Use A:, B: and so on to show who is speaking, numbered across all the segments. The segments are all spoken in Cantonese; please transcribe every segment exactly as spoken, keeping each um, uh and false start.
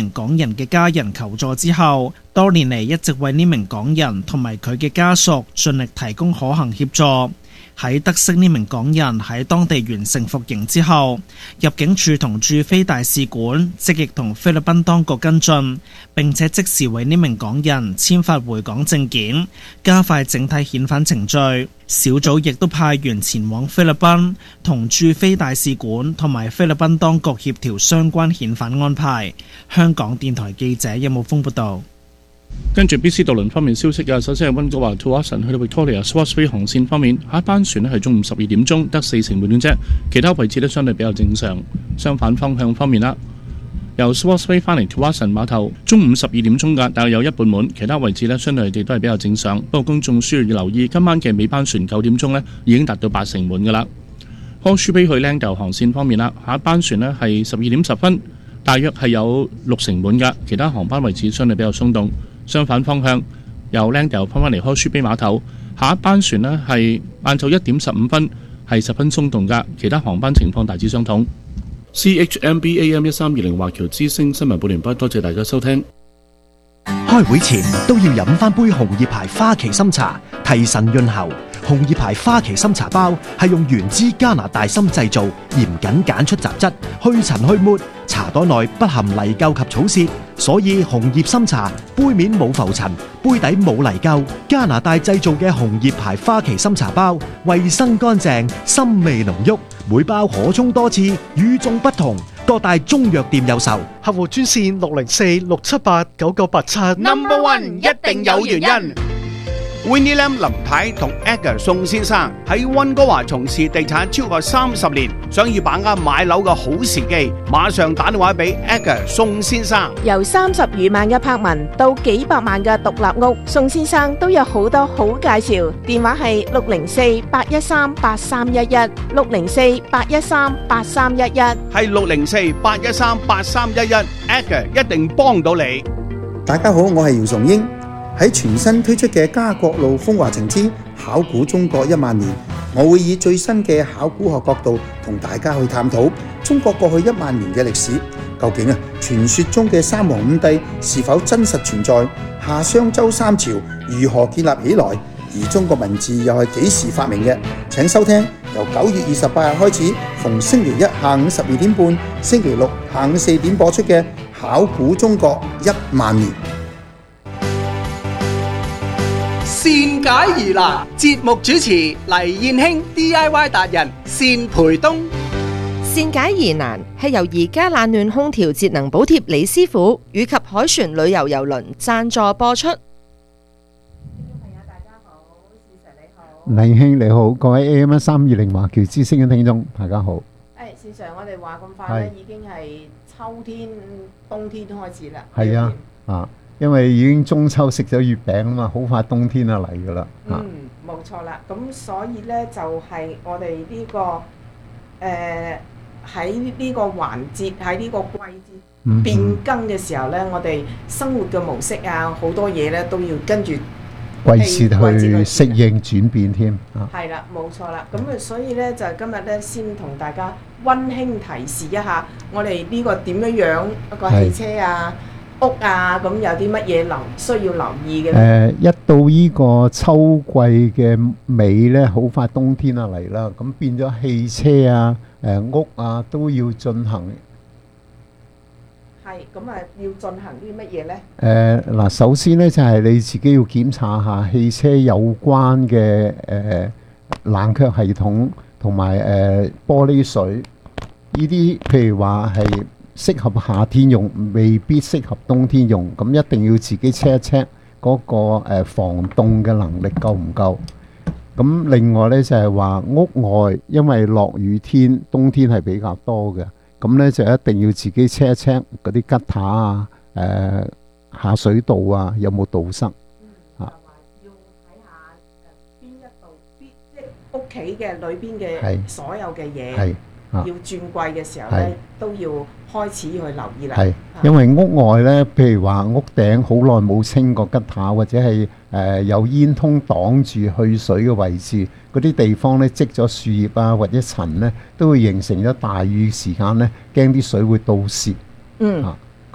A: 名港人嘅家人求助之後，多年嚟一直為呢名港人同埋佢嘅家屬盡力提供可行協助。喺得悉呢名港人喺當地完成服刑之後，入境處同駐菲大使館積極同菲律賓當局跟進，並且即時為呢名港人簽發回港證件，加快整體遣返程序。小組亦都派員前往菲律賓，同駐菲大使館同埋菲律賓當局協調相關遣返安排。香港電台記者任武峰報道。
B: 跟住 B C 渡輪方面消息啊，首先係溫哥華 Tsawwassen 去到 Victoria Swartz Bay 航線方面，下一班船咧係中午十二點鐘，得四成滿點啫，其他位置咧相對比較正常。相反方向方面啦，由 Swartz Bay 翻嚟 Tsawwassen 碼頭，中午十二點鐘㗎，大約有一半滿，其他位置咧相對地都係比較正常。不過公眾需要留意，今晚嘅尾班船九點鐘咧已經達到八成滿㗎啦。Horseshoe Bay 去 Langdale 航線方面啦，下一班船咧係十二點十分，大約係有六成滿㗎，其他航班位置相對比較鬆動。相反方向，由 Langdale 翻返嚟 Horseshoe Bay 碼頭，下一班船呢係晏晝一點十五分，係十分鬆動㗎，其他航班情況大致相同。C H M B A M 一三二零華僑之聲新聞報完畢，多謝大家收聽。
C: 開會前都要飲翻杯紅葉牌花旗參茶，提神潤喉。紅葉牌花旗參茶包係用原汁加拿大參製造，嚴謹揀出雜質，去塵去沫，茶袋內不含泥垢及草屑，所以紅葉參茶杯面冇浮塵，杯底冇泥垢。加拿大製造嘅紅葉牌花旗參茶包，衛生乾淨，參味濃郁，每包可沖多次，與眾不同。各大中藥店有售，
D: 客戶專線六零四六七八九九八七。
E: Number One 一定有原因。Winnie Lam 林太同 Edgar 宋先生喺溫哥華從事地產超過三十年，想要把握買樓嘅好時機，馬上打電話俾 Edgar 宋先生。
F: 由三十餘萬嘅柏文到幾百萬嘅獨立屋，宋先生都有好多好介紹。電話係六零四八一三八三一一，六零四八一三八三一一，
E: 係六零四八一三八三一一 ，Edgar 一定幫到你。
G: 大家好，我係姚崇英。喺全新推出嘅家國路風華情之考古中國一萬年，我會以最新嘅考古學角度同大家去探討中國過去一萬年嘅歷史。究竟啊，傳說中嘅三皇五帝是否真實存在？夏商周三朝如何建立起來？而中國文字又係幾時發明嘅？請收聽由九月二十八日開始，逢星期一下午十二點半、星期六下午四點播出嘅考古中國一萬年。
H: 善解疑難，節目主持黎燕卿 D I Y 達人單培東。
I: 善解疑難係由而家冷暖空調節能補貼李師傅以及海船旅遊郵輪贊助播出。
J: 黎兄你好，各位 A M 一三二零華僑之聲嘅聽眾大家好。
F: 誒，事實上我哋話咁快咧，已經係秋天、冬天開始啦。
J: 係啊，啊。因為已經中秋食咗月餅啊嘛，好快冬天就嚟噶啦。
F: 嗯，冇錯啦。咁所以咧就係、是、我哋呢、這個誒喺呢個環節喺呢個季節變更嘅時候咧，嗯、我哋生活嘅模式啊，好多嘢咧都要跟住季
J: 節去適應轉變添。
F: 係啦，冇錯啦。咁啊，所以咧就今日咧先同大家溫馨提示一下，我哋呢個點樣樣一個汽車啊。屋啊，咁有啲乜嘢留需要留意嘅咧？誒、
J: 呃，一到呢個秋季嘅尾咧，好快冬天啊嚟啦，咁變咗汽車啊、誒、呃、屋啊都要進行。
F: 係，咁啊要進行啲乜嘢咧？
J: 誒嗱、呃，首先咧就係、是、你自己要檢查下汽車有關嘅誒、呃、冷卻系統同埋誒玻璃水呢啲，譬如話係適合夏天用，未必適合冬天用，咁一定要自己 check 一 check 嗰個誒防凍嘅能力夠唔夠。咁另外呢，就係話屋外，因為落雨天，冬天係比較多嘅，咁呢就一定要自己 check 一 check 嗰啲吉塔啊、誒、呃、下水道啊有冇堵塞。
F: 嗯，就話要睇下誒邊一度，邊即係屋企嘅裏邊嘅所有嘅嘢。要轉季嘅時候咧，都要開始去留意啦。係，
J: 因為屋外咧，譬如話屋頂好耐冇清過吉塔，或者係誒、呃、有煙通擋住去水嘅位置，嗰啲地方咧積咗樹葉啊或者塵咧，都會形成咗大雨時間咧，驚啲水會倒瀉。嗯。啊，咁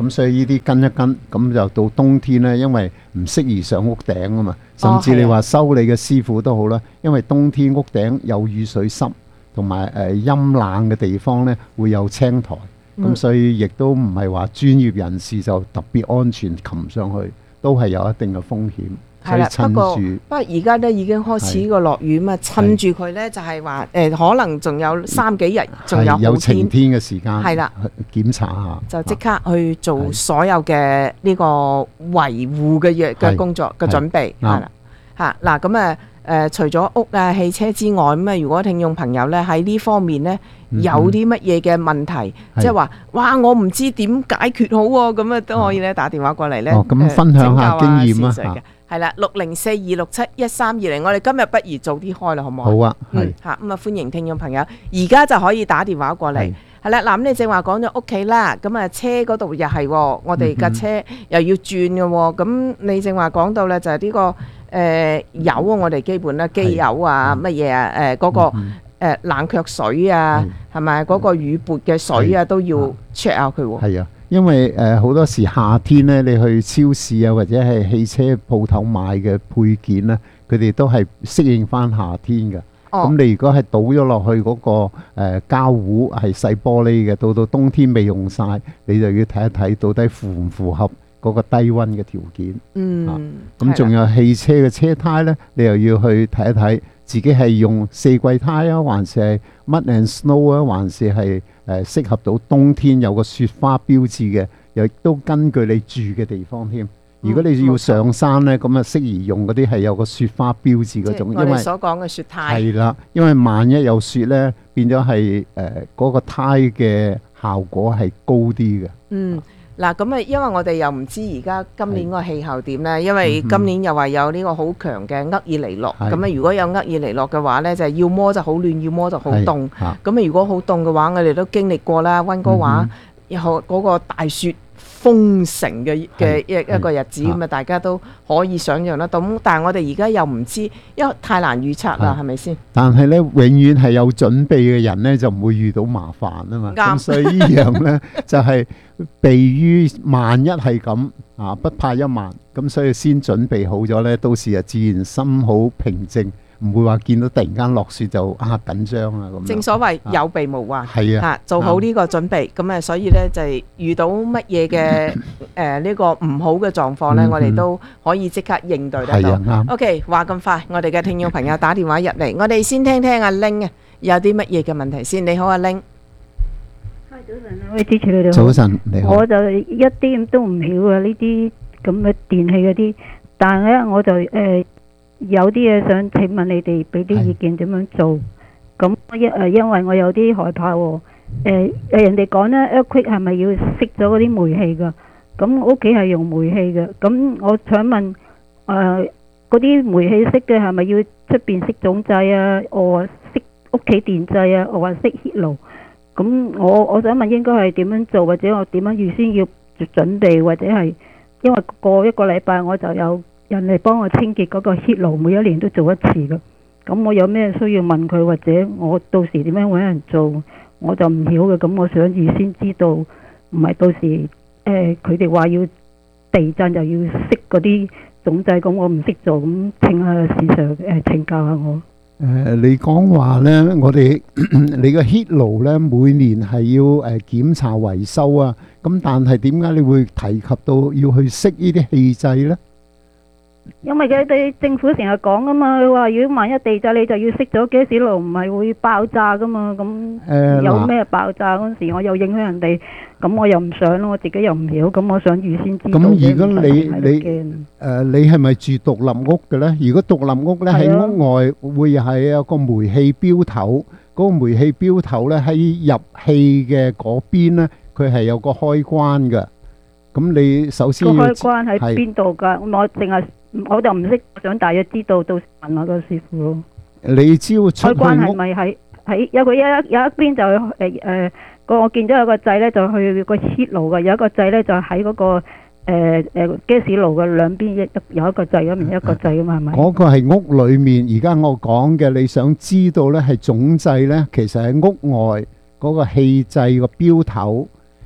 J: 咁所以呢啲跟一跟，咁就到冬天呢，因為唔適宜上屋頂啊嘛，甚至你話修理嘅師傅都好啦，因為冬天屋頂有雨水濕，同埋誒陰冷嘅地方呢會有青苔，咁、嗯、所以亦都唔係話專業人士就特別安全擒上去，都係有一定嘅風險。
F: 係啦，不過不過而家咧已經開始個落雨嘛，趁住佢咧就係話誒，可能仲有三幾日，仲有
J: 有晴天嘅時間，
F: 係啦，
J: 檢查下
F: 就即刻去做所有嘅呢個維護嘅嘢嘅工作嘅準備，係啦嚇嗱咁誒誒，除咗屋啊、汽車之外，咁啊，如果聽眾朋友咧喺呢方面咧有啲乜嘢嘅問題，即係話哇，我唔知點解決好喎，咁啊都可以咧打電話過嚟咧，
J: 咁分享下經驗啊。
F: 係啦，六零四二六七一三二零，我哋今日不如早啲開啦，好唔好？
J: 好啊，
F: 嗯嚇，咁啊歡迎聽眾朋友，而家就可以打電話過嚟。係啦，嗱咁你正話講咗屋企啦，咁啊車嗰度又係，我哋架車又要轉嘅喎，咁你正話講到咧就係呢個誒油啊，我哋基本啦，機油啊乜嘢啊，誒嗰個誒冷卻水啊，係咪嗰個雨撥嘅水啊都要 check 下佢喎？係啊。
J: 因為誒好、呃、多時夏天咧，你去超市啊或者係汽車鋪頭買嘅配件咧，佢哋都係適應翻夏天嘅。咁、哦、你如果係倒咗落去嗰、那個誒、呃、膠壺係細玻璃嘅，到到冬天未用晒，你就要睇一睇到底符唔符合嗰個低溫嘅條件。嗯，咁仲、啊、有汽車嘅車胎咧，你又要去睇一睇自己係用四季胎啊，還是係 mud and snow 啊，還是係誒適合到冬天有個雪花標誌嘅，又都根據你住嘅地方添。如果你要上山咧，咁啊適宜用嗰啲係有個雪花標誌嗰種，因為
F: 我哋所講嘅雪胎
J: 係啦，因為萬一有雪咧，變咗係誒嗰個胎嘅效果係高啲嘅。
F: 嗯。嗱咁啊，因為我哋又唔知而家今年個氣候點咧，因為今年又話有呢個好強嘅厄爾尼諾，咁啊如果有厄爾尼諾嘅話咧，就係要麼就好暖，要麼就好凍。咁啊如果好凍嘅話，我哋都經歷過啦，溫哥華有嗰個大雪封城嘅嘅一一個日子，咁啊大家都可以想象得到。咁但係我哋而家又唔知，因為太難預測啦，係咪先？
J: 但係咧，永遠係有準備嘅人咧，就唔會遇到麻煩啊嘛。咁所以呢樣咧就係避於萬一係咁啊，不怕一萬。咁所以先準備好咗咧，到時啊自然心好平靜。唔會話見到突然間落雪就啊緊張啊咁。
F: 正所謂有備無患，
J: 係啊，
F: 做好呢個準備，咁啊，所以咧就係遇到乜嘢嘅誒呢個唔好嘅狀況咧，我哋都可以即刻應對得到。
J: 係啊，啱。
F: OK，話咁快，我哋嘅聽眾朋友打電話入嚟，我哋先聽聽阿 Ling 啊，有啲乜嘢嘅問題先？你好，阿 Ling。
K: 早晨啊，喂，支持你哋。
J: 早晨，你好。
K: 我就一啲都唔曉啊，呢啲咁嘅電器嗰啲，但係咧我就誒。有啲嘢想請問你哋俾啲意見點樣做？咁因誒因為我有啲害怕喎。誒誒人哋講咧 earthquake 係咪要熄咗嗰啲煤氣㗎？咁屋企係用煤氣嘅。咁我想問誒嗰啲煤氣熄嘅係咪要出邊熄總掣啊？我話熄屋企電掣啊？我話熄 heat 爐。咁我我想問應該係點樣做，或者我點樣預先要準備，或者係因為過一個禮拜我就有人嚟幫我清潔嗰個 heat 爐，每一年都做一次嘅。咁我有咩需要問佢，或者我到時點樣揾人做，我就唔曉嘅。咁我想預先知道，唔係到時誒佢哋話要地震就要熄嗰啲總掣，咁我唔識做，咁請下市場誒請教下我。
J: 誒，你講話咧，我哋你個 heat 爐咧每年係要誒檢查維修啊。咁但係點解你會提及到要去熄呢啲氣掣咧？
K: 因為佢哋政府成日講噶嘛，佢話如果萬一地震你就要熄咗 gas 爐，唔係會爆炸噶嘛。咁有咩爆炸嗰時，我又影響人哋，咁我又唔想咯，我自己又唔曉，咁我想預先知道。
J: 咁如果你你誒你係咪住獨立屋嘅咧？如果獨立屋咧喺屋外會係有個煤氣標頭，嗰個煤氣標頭咧喺入氣嘅嗰邊咧，佢係有個開關嘅。咁你首先
K: 個開關喺邊度㗎？我淨係我就唔識，想大約知道，到時問下個師傅咯。
J: 你只要出去屋，
K: 開關係咪喺喺有個一有一邊就誒誒個我見到有個掣咧，就去個 heat 爐嘅，有一個掣咧就喺嗰個誒誒 gas 爐嘅兩邊一有一個掣咁，一個掣㗎嘛係咪？
J: 嗰個係屋裡面，而家我講嘅你想知道咧係總掣咧，其實喺屋外嗰個氣掣個標頭。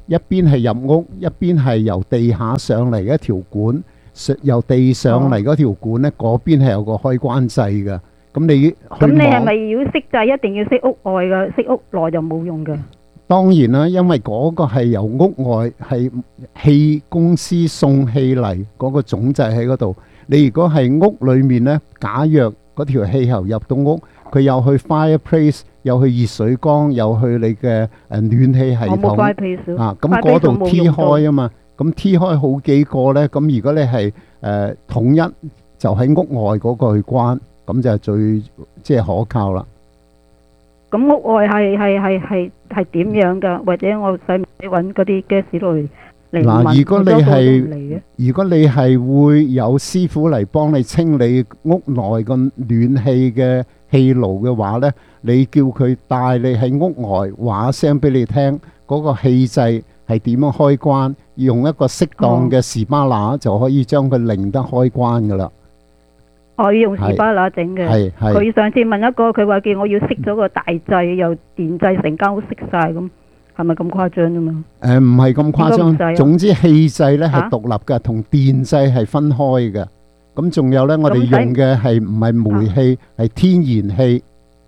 J: 一邊係入屋，一邊係由地下上嚟一條管，由地上嚟嗰條管呢，嗰邊係有個開關掣嘅。咁你
K: 咁你係咪要熄掣？一定要熄屋外嘅，熄屋內就冇用嘅。
J: 當然啦，因為嗰個係由屋外係氣公司送氣嚟嗰個總掣喺嗰度。你如果係屋裏面呢，假若嗰條氣喉入到屋，佢又去 fireplace， 又去熱水缸，又去你嘅誒暖氣系統啊，咁嗰度 T 開啊嘛，咁 T 開好幾個呢，咁如果你係誒統一就喺屋外嗰個去關，咁就最即係可靠啦。
K: 咁屋外係係係係係點樣㗎？或者我使唔使揾嗰啲 gas 嚟嚟問？
J: 嗱，如果你係如果你係會有師傅嚟幫你清理屋內個暖氣嘅氣爐嘅話呢，你叫佢帶你喺屋外話聲俾你聽，嗰個氣掣係點樣開關，用一個適當嘅士巴拿就可以將佢令得開關噶啦。
K: 我要用士巴拿整嘅。係係。佢上次問一個，佢話叫我要熄咗個大掣，又電掣成間屋熄晒咁，係咪咁誇張啫嘛？誒，唔係咁誇張。
J: 總之氣掣咧係獨立嘅，同電掣係分開嘅。咁仲有咧，我哋用嘅係唔係煤氣，係天然氣。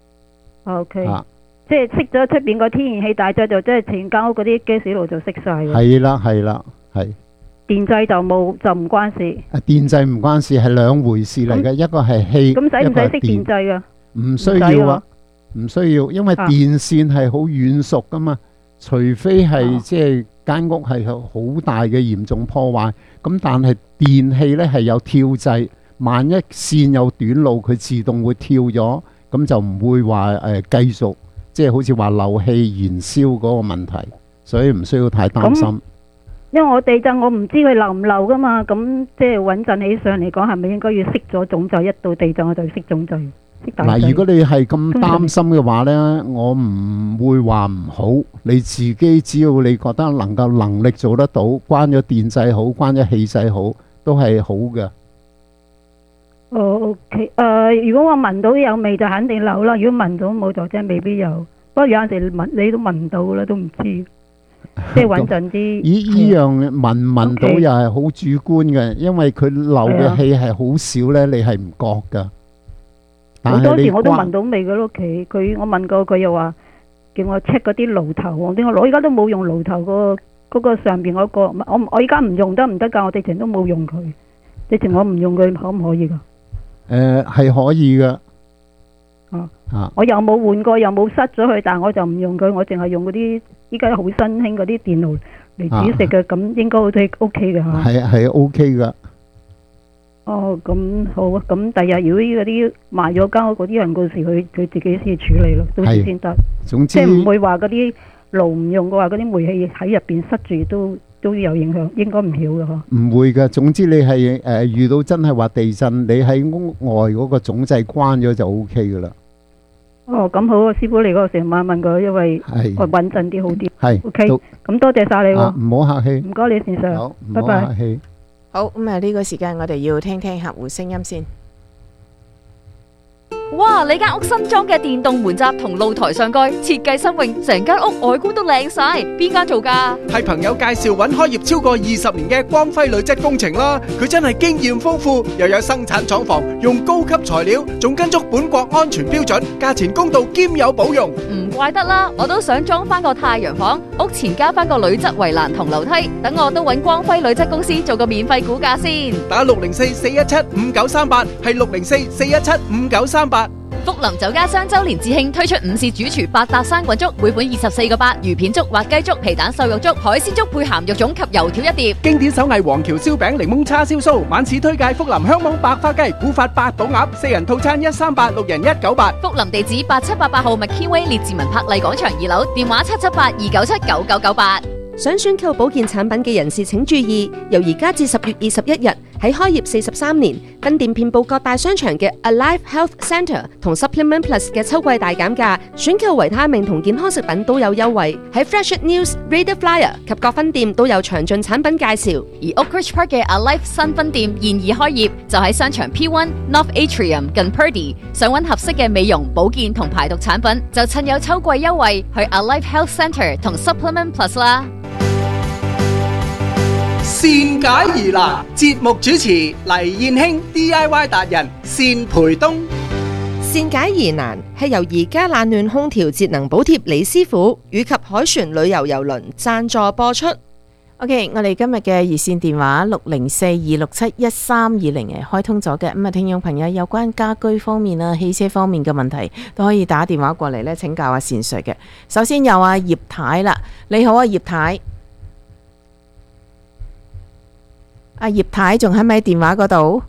K: O K。即係熄咗出邊個天然氣大掣，就即係全間屋嗰啲 gas 爐就熄晒嘅。係啦係啦係。電掣就冇就唔關事。啊，電掣唔關事，係兩回事嚟嘅，一個係氣，一個係電。咁使唔使熄電掣噶？唔需要啊，唔需要，因為電線係好軟熟噶嘛，除非係即係間屋係有好大嘅嚴重破壞，咁但係電器咧係有跳掣，萬一線有短路，佢自動會跳咗，咁就唔會話誒繼續即係好似話漏氣燃燒嗰個問題，所以唔需要太擔心。 因為我地震我唔知佢漏唔漏噶嘛，咁即係穩陣起上嚟講，係咪應該要熄咗總掣？一到地震我就熄總掣。
J: 嗱，如果你係咁擔心嘅話呢，我唔會話唔好。你自己只要你覺得能夠能力做得到，關咗電掣好，關咗氣掣好，都係好嘅。
K: 哦 ，OK， 誒，如果我聞到有味就肯定漏啦，如果聞到冇就真係未必有。不過有陣時聞你都聞唔到啦，都唔知。即係穩陣啲。依依樣
J: 聞聞到又係好主觀嘅，因為佢漏嘅氣係好少呢，你係唔覺噶。
K: 好多時我都聞到味嘅屋企，佢我問過佢又話叫我 check 嗰啲爐頭，我點解我而家都冇用爐頭個嗰個上邊嗰個，我我而家唔用得唔得噶？我直情都冇用佢，直情我唔用佢可唔可以噶？
J: 誒，係可以噶。
K: 啊啊！我又冇換過，又冇塞咗佢，但係我就唔用佢，我淨係用嗰啲依家好新興嗰啲電爐嚟煮食嘅，咁應該好似 O K 嘅吓。係係 O K 噶。哦，咁好啊！咁第日如果嗰啲賣咗間屋嗰啲人嗰時，佢佢自己先處理咯，到時先得。總之，即係唔會話嗰啲爐唔用嘅話，嗰啲煤氣喺入邊塞住都都有影響，應該唔曉嘅嗬。唔會噶，總之你係誒遇到真係話地震，你喺屋外嗰個總掣關咗就 O K 噶啦。哦，咁好啊！師傅嚟嗰時問問佢，因為我穩陣啲好啲。係 O K，咁多謝晒你喎。唔好客氣。唔該你先生。好，拜拜。唔好客氣。
F: 好，咁啊呢個時間我哋要聽聽客戶聲音先。
L: 哇！你間屋新裝嘅電動門閘同露台上蓋設計新穎，成間屋外觀都靚晒。邊間做㗎？
H: 係朋友介紹揾開業超過二十年嘅光輝鋁質工程啦。佢真係經驗豐富，又有生產廠房，用高級材料，仲跟足本國安全標準，價錢公道兼有保用。
L: 唔怪得啦，我都想裝翻個太陽房，屋前加翻個鋁質圍欄同樓梯，等我都揾光輝鋁質公司做個免費估價先。
H: 打六零四四一七五九三八，係六零四四一七五九三八。
L: 福林酒家雙周年致慶推出午市主廚八搭生滾粥，每款二十四個八，魚片粥、滑雞粥、皮蛋瘦肉粥、海鮮粥配鹹肉粽及油條一碟。
H: 經典手藝黃橋燒餅、檸檬叉燒酥，晚市推介福林香網白花雞、古法八寶鴨，四人套餐一三八，六人一九八。
L: 福林地址八七八八號麥堅威列治文柏麗廣場二樓，電話七七八二九七九九九八。
I: 想選購保健產品嘅人士請注意，由而家至十月二十一日，喺開業四十三年，分店遍佈各大商場嘅 Alive Health Centre 同 Supplement Plus 嘅秋季大減價，選購維他命同健康食品都有優惠。喺 Fresh News、Radar Flyer 及各分店都有詳盡產品介紹。
L: 而 Oakridge Park 嘅 Alive 新分店現已開業，就喺商場 P 一 North Atrium 近 Purdy。想揾合適嘅美容、保健同排毒產品，就趁有秋季優惠去 Alive Health Centre 同 Supplement Plus 啦。
H: 善解疑難，節目主持黎燕卿 D I Y 達人善培東。
I: 善解疑難係由而家冷暖空調節能補貼李師傅以及海船旅遊郵輪贊助播出。
F: OK， 我哋今日嘅熱線電話六零四二六七一三二零係開通咗嘅，咁啊，聽眾朋友有關家居方面啊、汽車方面嘅問題都可以打電話過嚟咧請教阿善 Sir 嘅。首先有阿葉太啦，你好啊葉太，阿葉太仲喺咪喺電話嗰度？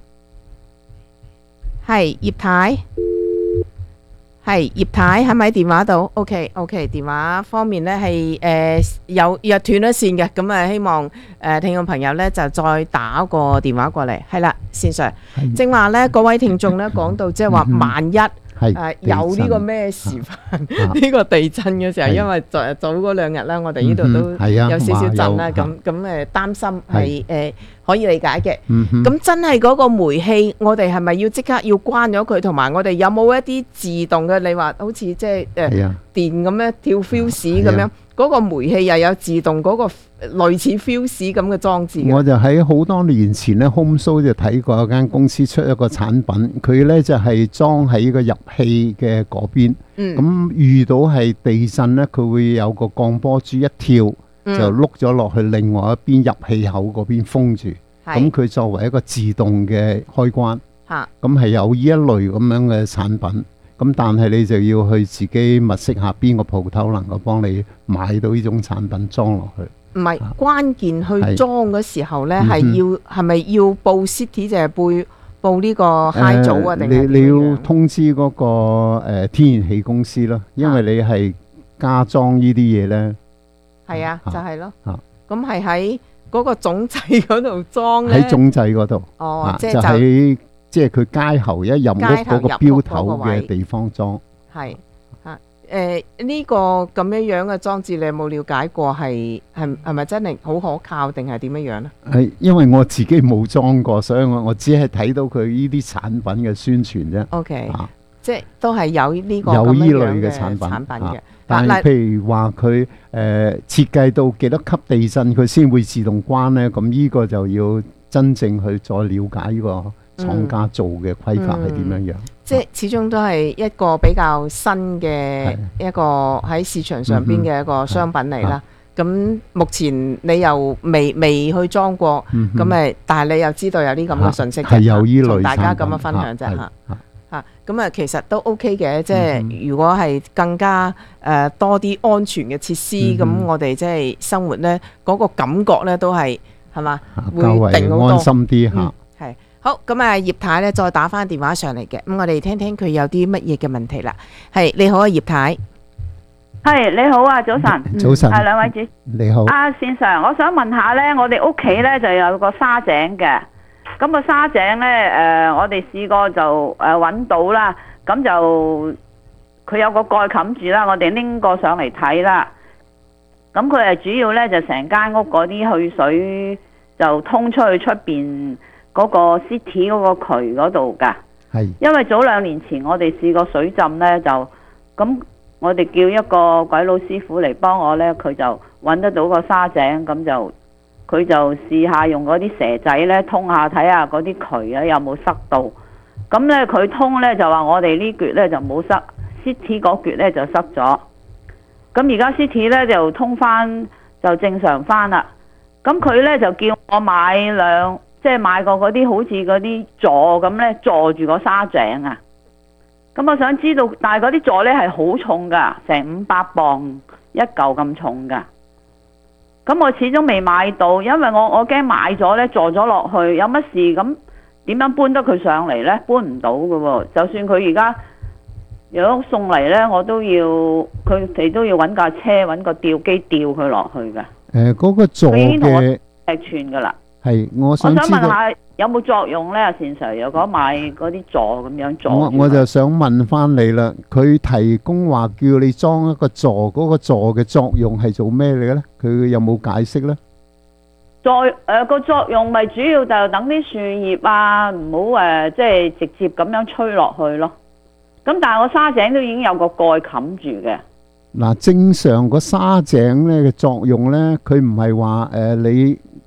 F: 係葉太。係葉太喺咪喺電話度 ？OK OK， 電話方面呢係誒有又斷咗線嘅，咁啊希望誒、呃、聽眾朋友呢就再打個電話過嚟。係啦，善 Sir，正話呢各位聽眾呢講到即係話萬一誒、呃、有呢個咩事發呢個地震嘅時候，因為早早嗰兩日呢，我哋呢度都有少少震啦，咁咁誒擔心係誒。可以理解嘅，咁、嗯、真係嗰個煤氣，我哋係咪要即刻要關咗佢？同埋我哋有冇一啲自動嘅？你話好似即係誒電咁樣跳 fuse 咁樣，嗰、嗰個煤氣又有自動嗰個類似 fuse 咁嘅裝置嘅。
J: 我就喺好多年前咧 Home Show 就睇過一間公司出一個產品，佢咧就係裝喺個入氣嘅嗰邊，咁、嗯、遇到係地震咧，佢會有個降波珠一跳。就碌咗落去另外一邊入氣口嗰邊封住，咁佢作為一個自動嘅開關，咁係有呢一類咁樣嘅產品，咁但係你就要去自己物色下邊個鋪頭能夠幫你買到呢種產品裝落去。
F: 唔係關鍵去裝嗰時候呢，係要係咪要報 City 就係報報呢個 High 組啊？定係
J: 你你要通知嗰個誒天然氣公司咯，因為你係加裝呢啲嘢呢。
F: 係啊，就係咯。咁係喺嗰個總掣嗰度裝咧。
J: 喺總掣嗰度。
F: 哦，即係
J: 就喺即係佢街後一入屋嗰個標頭嘅地方裝。
F: 係啊，誒呢個咁樣樣嘅裝置，你有冇了解過？係係係咪真係好可靠，定係點樣樣咧？
J: 係因為我自己冇裝過，所以我我只係睇到佢呢啲產品嘅宣傳啫。
F: OK，即係都係有呢個
J: 有呢
F: 咁樣樣
J: 類嘅
F: 嘅產
J: 產
F: 品嘅。
J: 但係譬如話佢誒設計到幾多級地震佢先會自動關呢？咁呢個就要真正去再了解呢個廠家做嘅規格係點樣樣。
F: 嗯嗯、即係始終都係一個比較新嘅一個喺市場上邊嘅一個商品嚟啦。咁、嗯、目前你又未未去裝過，咁誒、嗯，但係你又知道有啲咁嘅信息，
J: 係有呢類
F: 同大家咁樣分享啫嚇。嚇咁啊，其實都 OK 嘅，即係如果係更加誒、呃、多啲安全嘅設施，咁、嗯、我哋即係生活咧嗰、那個感覺咧都係係嘛，會定好多，
J: 安心啲嚇。係、
F: 嗯、好咁啊，葉太咧再打翻電話上嚟嘅，咁我哋聽聽佢有啲乜嘢嘅問題啦。係你好啊，葉太。
M: 係你好啊，早晨。
J: 早晨。
M: 係兩位主。你好。阿善 Sir，我想問下咧，我哋屋企咧就有個沙井嘅。咁個沙井呢，誒、呃，我哋試過就誒揾、呃、到啦，咁就佢有個蓋冚住啦，我哋拎過上嚟睇啦。咁佢係主要呢，就成間屋嗰啲去水就通出去出邊嗰個 city 嗰個渠嗰度㗎。係。因為早兩年前我哋試過水浸呢，就咁我哋叫一個鬼佬師傅嚟幫我呢，佢就揾得到個沙井，咁就。佢就試下用嗰啲蛇仔咧通下睇下嗰啲渠啊有冇塞到，咁咧佢通咧就話我哋呢橛咧就冇塞 ，City 嗰橛咧就塞咗。咁而家 City 咧就通翻就正常翻啦。咁佢咧就叫我買兩，即係買個嗰啲好似嗰啲座咁咧坐住個沙井啊。咁我想知道，但係嗰啲座咧係好重㗎，成五百磅一嚿咁重㗎。咁我始終未買到，因為我我驚買咗呢，坐咗落去有乜事，咁點樣搬得佢上嚟呢？搬唔到㗎喎。就算佢而家如果送嚟呢，我都要佢哋都要揾架車揾個吊機吊佢落去㗎。誒、
J: 呃，嗰、那個座嘅
M: 尺寸㗎啦。係，
J: 我想知道。
M: 我想問下有冇作用呢？阿善 Sir，如果買嗰啲座咁樣座，
J: 我我就想問翻你啦。佢提供話叫你裝一個座，嗰、那個座嘅作用係做咩嚟嘅呢？佢有冇解釋呢？
M: 座誒個作用咪主要就等啲樹葉啊，唔好誒即係直接咁樣吹落去咯。咁但係個沙井都已經有個蓋冚住嘅。嗱，
J: 正常個沙井咧嘅作用咧，佢唔係話誒你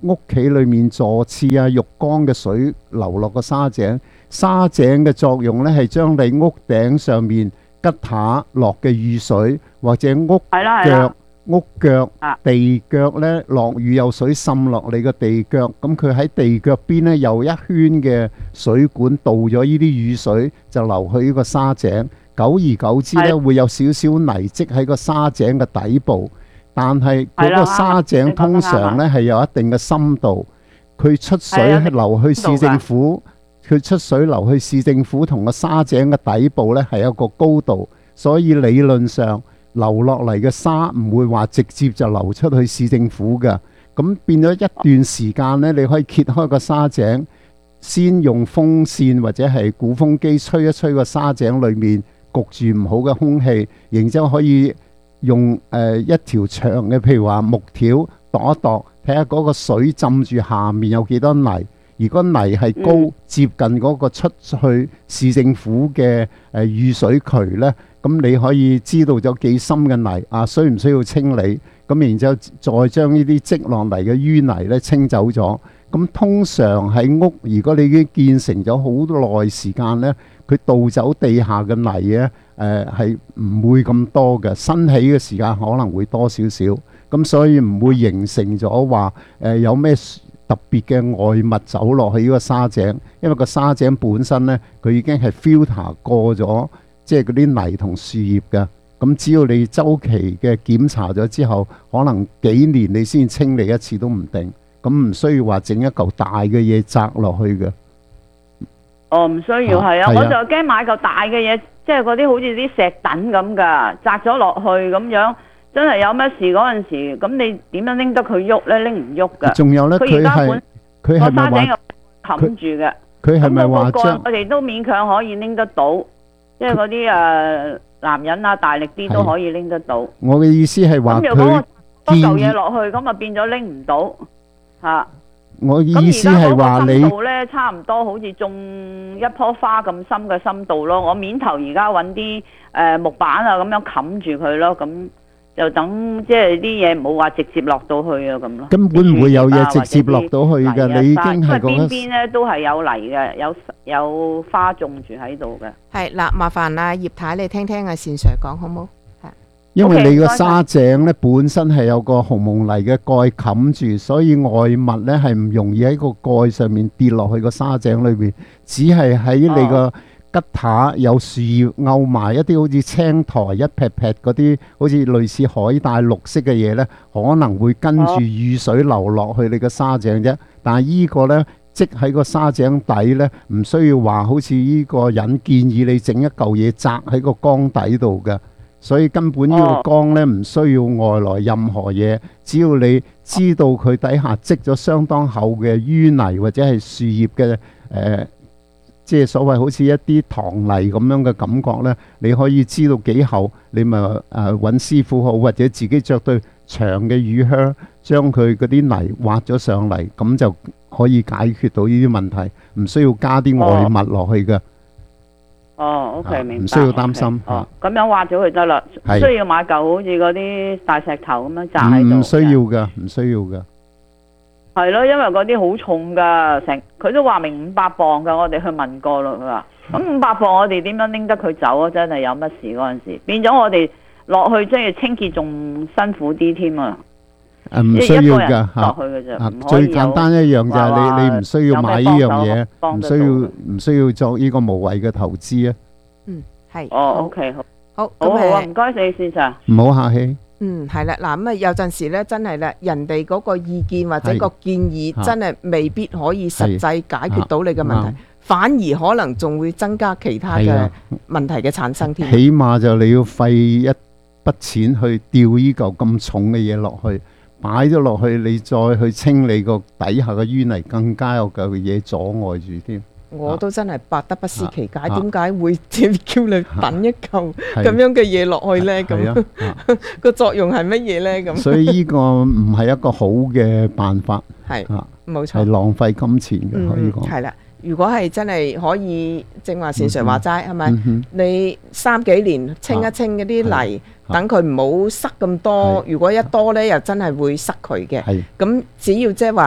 J: 屋企裏面坐廁啊、浴缸嘅水流落個沙井。沙井嘅作用呢，係將你屋頂上面吉塔落嘅雨水，或者屋腳、屋腳、地腳呢落雨有水滲落你個地腳，咁佢喺地腳邊呢，有一圈嘅水管導咗呢啲雨水，就流去呢個沙井。久而久之呢，會有少少泥積喺個沙井嘅底部，但係嗰個沙井通常呢係有一定嘅深度，佢出水流去市政府。佢出水流去市政府同個沙井嘅底部呢係有個高度，所以理論上流落嚟嘅沙唔會話直接就流出去市政府嘅。咁變咗一段時間呢，你可以揭開個沙井，先用風扇或者係鼓風機吹一吹個沙井裏面焗住唔好嘅空氣，然之後可以用誒、呃、一條長嘅，譬如話木條度一度，睇下嗰個水浸住下面有幾多泥。如果泥係高、嗯、接近嗰個出去市政府嘅誒雨水渠呢，咁你可以知道咗幾深嘅泥啊，需唔需要清理？咁然之後再將呢啲積落嚟嘅淤泥呢清走咗。咁通常喺屋，如果你已經建成咗好耐時間呢，佢倒走地下嘅泥呢，誒係唔會咁多嘅，新起嘅時間可能會多少少。咁所以唔會形成咗話誒有咩特別嘅外物走落去呢個沙井，因為個沙井本身呢，佢已經係 filter 過咗，即係嗰啲泥同樹葉嘅。咁只要你周期嘅檢查咗之後，可能幾年你先清理一次都唔定。咁唔需要話整一嚿大嘅嘢擲落去嘅。
M: 哦，唔需要係啊，
J: 啊
M: 我就驚買嚿大嘅嘢，即係嗰啲好似啲石凳咁㗎，擲咗落去咁樣。真係有乜事嗰陣時，咁你點樣拎得佢喐咧？拎唔喐㗎。
J: 仲有咧，佢係佢係咪話
M: 冚住嘅？
J: 佢係咪話
M: 將我哋都勉強可以拎得到，即係嗰啲誒男人啊，大力啲都可以拎得到。
J: 我嘅意思係話佢
M: 多嚿嘢落去，咁啊變咗拎唔到嚇。
J: 我嘅意思係話你
M: 深度咧，差唔多好似種一棵花咁深嘅深度咯。我面頭而家揾啲誒木板啊咁樣冚住佢咯，咁。就等即係啲嘢唔好話直接落到去啊咁咯。
J: 根本唔會有嘢直接落到去㗎，你已經係講
M: 邊邊咧都係有泥嘅，有有花種住喺度嘅。
F: 係嗱，麻煩啊葉太，你聽聽阿善 Sir 講好冇？係。
J: 因為你個沙井咧本身係有個紅蒙泥嘅蓋冚住，所以外物咧係唔容易喺個蓋上面跌落去個沙井裏邊，只係喺你個、哦。吉塔有樹葉摳埋一啲好似青苔一撇撇嗰啲，好似類似海帶綠色嘅嘢呢，可能會跟住雨水流落去你個沙井啫。但係依個呢，積喺個沙井底呢，唔需要話好似呢個人建議你整一嚿嘢擲喺個缸底度嘅，所以根本呢個缸呢，唔需要外來任何嘢，只要你知道佢底下積咗相當厚嘅淤泥或者係樹葉嘅誒。呃即係所謂好似一啲糖泥咁樣嘅感覺呢，你可以知道幾厚，你咪誒揾師傅好，或者自己着對長嘅雨靴，將佢嗰啲泥挖咗上嚟，咁就可以解決到呢啲問題，唔需要加啲外物落去嘅。
M: 哦 ，OK，明白。
J: 唔需要擔心。
M: 哦，咁樣挖咗佢得啦，唔需要買嚿好似嗰啲大石頭咁樣擲喺度。
J: 唔需要㗎，唔需要㗎。
M: 係咯，因為嗰啲好重噶，成佢都話明五百磅噶，我哋去問過咯，佢話咁五百磅我哋點樣拎得佢走啊？真係有乜事嗰陣時，變咗我哋落去即係清潔仲辛苦啲添啊！
J: 唔需要噶
M: 落去嘅啫，
J: 最簡單一樣就係你你唔需要買呢樣嘢，唔需要唔需要作呢個無謂嘅投資啊。
F: 嗯，係。
M: 哦 ，OK，好，
F: 好，
M: 好好啊，唔該你先生。
J: 唔好客氣。
F: 嗯，係啦，嗱咁啊，有陣時咧，真係咧，人哋嗰個意見或者個建議，真係未必可以實際解決到你嘅問題，反而可能仲會增加其他嘅問題嘅產生添。
J: 起碼就你要費一筆錢去吊呢嚿咁重嘅嘢落去，擺咗落去，你再去清理個底下嘅淤泥，更加有嚿嘢阻礙住添。
F: 我都真係百得不思其解，點解會叫你等一嚿咁樣嘅嘢落去呢？咁個作用係乜嘢呢？咁
J: 所以呢個唔係一個好嘅辦法，
F: 係冇錯，
J: 係浪費金錢嘅，可以講。
F: 係啦，如果係真係可以，正話善常話齋，係咪？你三幾年清一清嗰啲泥，等佢唔好塞咁多。如果一多呢，又真係會塞佢嘅。咁只要即係話。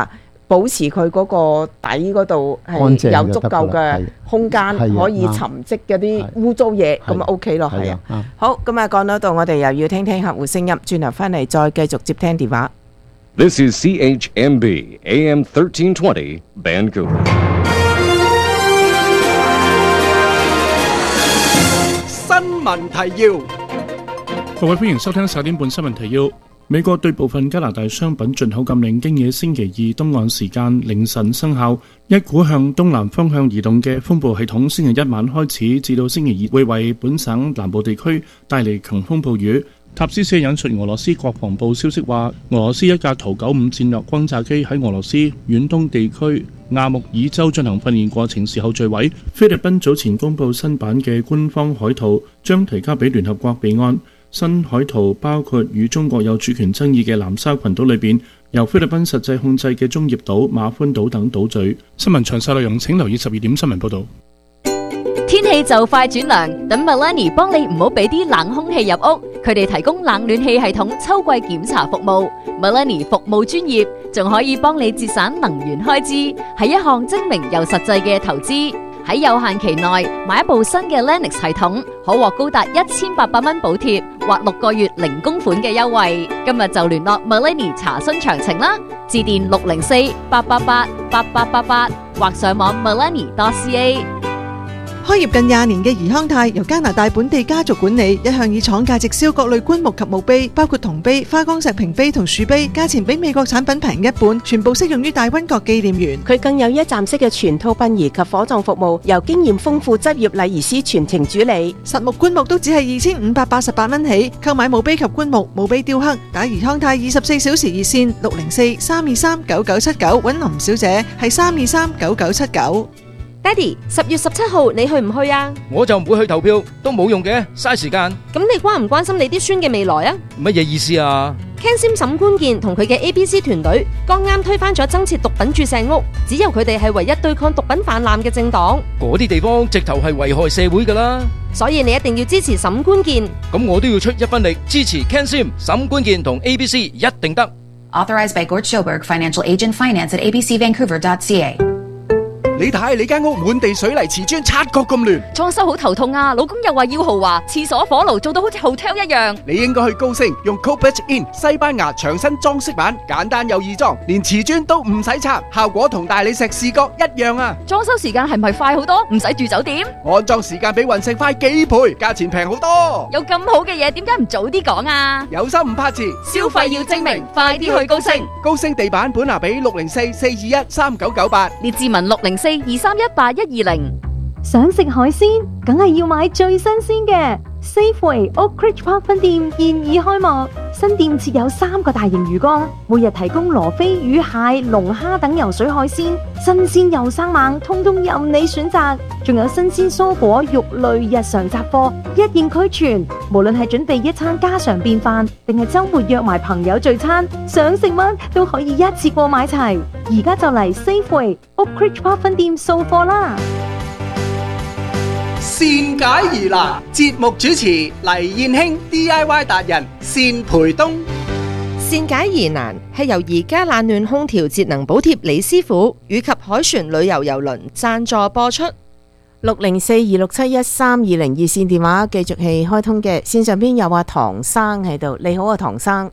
F: 保持佢嗰個底嗰度係
J: 乾淨
F: 有足夠
J: 就得㗎啦
F: 嘅空間，
J: 係啊
F: 可以沉積嗰啲污糟嘢，咁啊 OK 咯，係啊。好，咁啊講到度，我哋又要聽聽客戶聲音，轉頭翻嚟再繼續接聽電話。
N: This is C H M B A M thirteen twenty Vancouver.
H: 新聞提要，
B: 各位歡迎收聽十點半新聞提要。美國對部分加拿大商品進口禁令經野星期二東岸時間凌晨生效，一股向東南方向移動嘅風暴系統星期一晚開始至到星期二會為本省南部地區帶嚟強風暴雨。塔斯社引述俄羅斯國防部消息話，俄羅斯一架圖九五戰略轟炸機喺俄羅斯遠東地區亞穆爾州進行訓練過程時候墜毀。菲律賓早前公布新版嘅官方海圖，將提交俾聯合國備案。新海圖包括與中國有主權爭議嘅南沙群島裏邊由菲律賓實際控制嘅中業島、馬歡島等島嶼。新聞詳細內容請留意十二點新聞報導。
L: 天氣就快轉涼，等 Melanie 幫你唔好俾啲冷空氣入屋。佢哋提供冷暖氣系統秋季檢查服務。Melanie 服務專業，仲可以幫你節省能源開支，係一項精明又實際嘅投資。喺有限期內買一部新嘅 Lennox 系統，可獲高達一千八百蚊補貼或六個月零供款嘅優惠。今日就聯絡 Melanie 查詢詳情啦，致電六零四八八八八八八八或上網 melanie dot c a。
O: 開業近廿年嘅怡康泰由加拿大本地家族管理，一向以廠價直銷各類棺木及墓碑，包括銅碑、花崗石屏碑同樹碑，價錢比美國產品平一半，全部適用於大溫國紀念園。
P: 佢更有一站式嘅全套殯儀及火葬服務，由經驗豐富執業禮儀師全程主理。
O: 實木棺木都只係二千五百八十八蚊起，購買墓碑及棺木、墓碑雕刻，打怡康泰二十四小時熱線六零四三二三九九七九，揾林小姐係三二三九九七九。
I: 爹哋，十月十七號你去唔去啊？
Q: 我就唔會去投票，都冇用嘅，嘥時間。
I: 咁你關唔關心你啲孫嘅未來啊？
Q: 乜嘢意思啊？
I: Ken Sim 沈官健同佢嘅 A B C 團隊剛啱推翻咗增設毒品注射屋，只有佢哋係唯一對抗毒品泛濫嘅政黨。
Q: 嗰啲地方直頭係危害社會㗎啦。
I: 所以你一定要支持沈官健。
Q: 咁我都要出一分力支持 Ken Sim 沈官健同 A B C 一定得。
R: Authorized by Gord Schoberg, Financial Agent Finance at a b c vancouver dot c a。
H: 你睇你間屋滿地水泥瓷磚，察覺咁亂，
L: 裝修好頭痛啊！老公又話要豪華，廁所火爐做到好似 hotel 一樣。
H: 你應該去高升用 Copech In 西班牙牆身裝飾板，簡單又易裝，連瓷磚都唔使拆，效果同大理石視覺一樣啊！
L: 裝修時間係咪快好多？唔使住酒店？
H: 安裝時間比雲石快幾倍，價錢平好多。
L: 有咁好嘅嘢，點解唔早啲講啊？
H: 有心唔怕遲，
L: 消費要精明，快啲去高升。
H: 高升地板本拿比六零四四二一三九九八，
L: 列志文六零四二三一八一二零。
S: 想食海鮮，梗係要買最新鮮嘅。Safeway Oak Ridge Park 分店現已開幕，新店設有三個大型魚缸，每日提供羅非魚、蟹、龍蝦等游水海鮮，新鮮又生猛，通通任你選擇。仲有新鮮蔬果、肉類、日常雜貨，一應俱全。無論係準備一餐家常便飯，定係週末約埋朋友聚餐，想食乜都可以一次過買齊。而家就嚟 Safeway Oak Ridge Park 分店掃貨啦！
H: 善解疑難節目主持黎燕卿 D I Y 達人善培東。
I: 善解疑難係由而家冷暖空調節能補貼李師傅以及海船旅遊郵輪贊助播出。
F: 六零四二六七一三二零二線電話繼續係開通嘅，線上邊有阿唐生喺度。你好啊，唐生。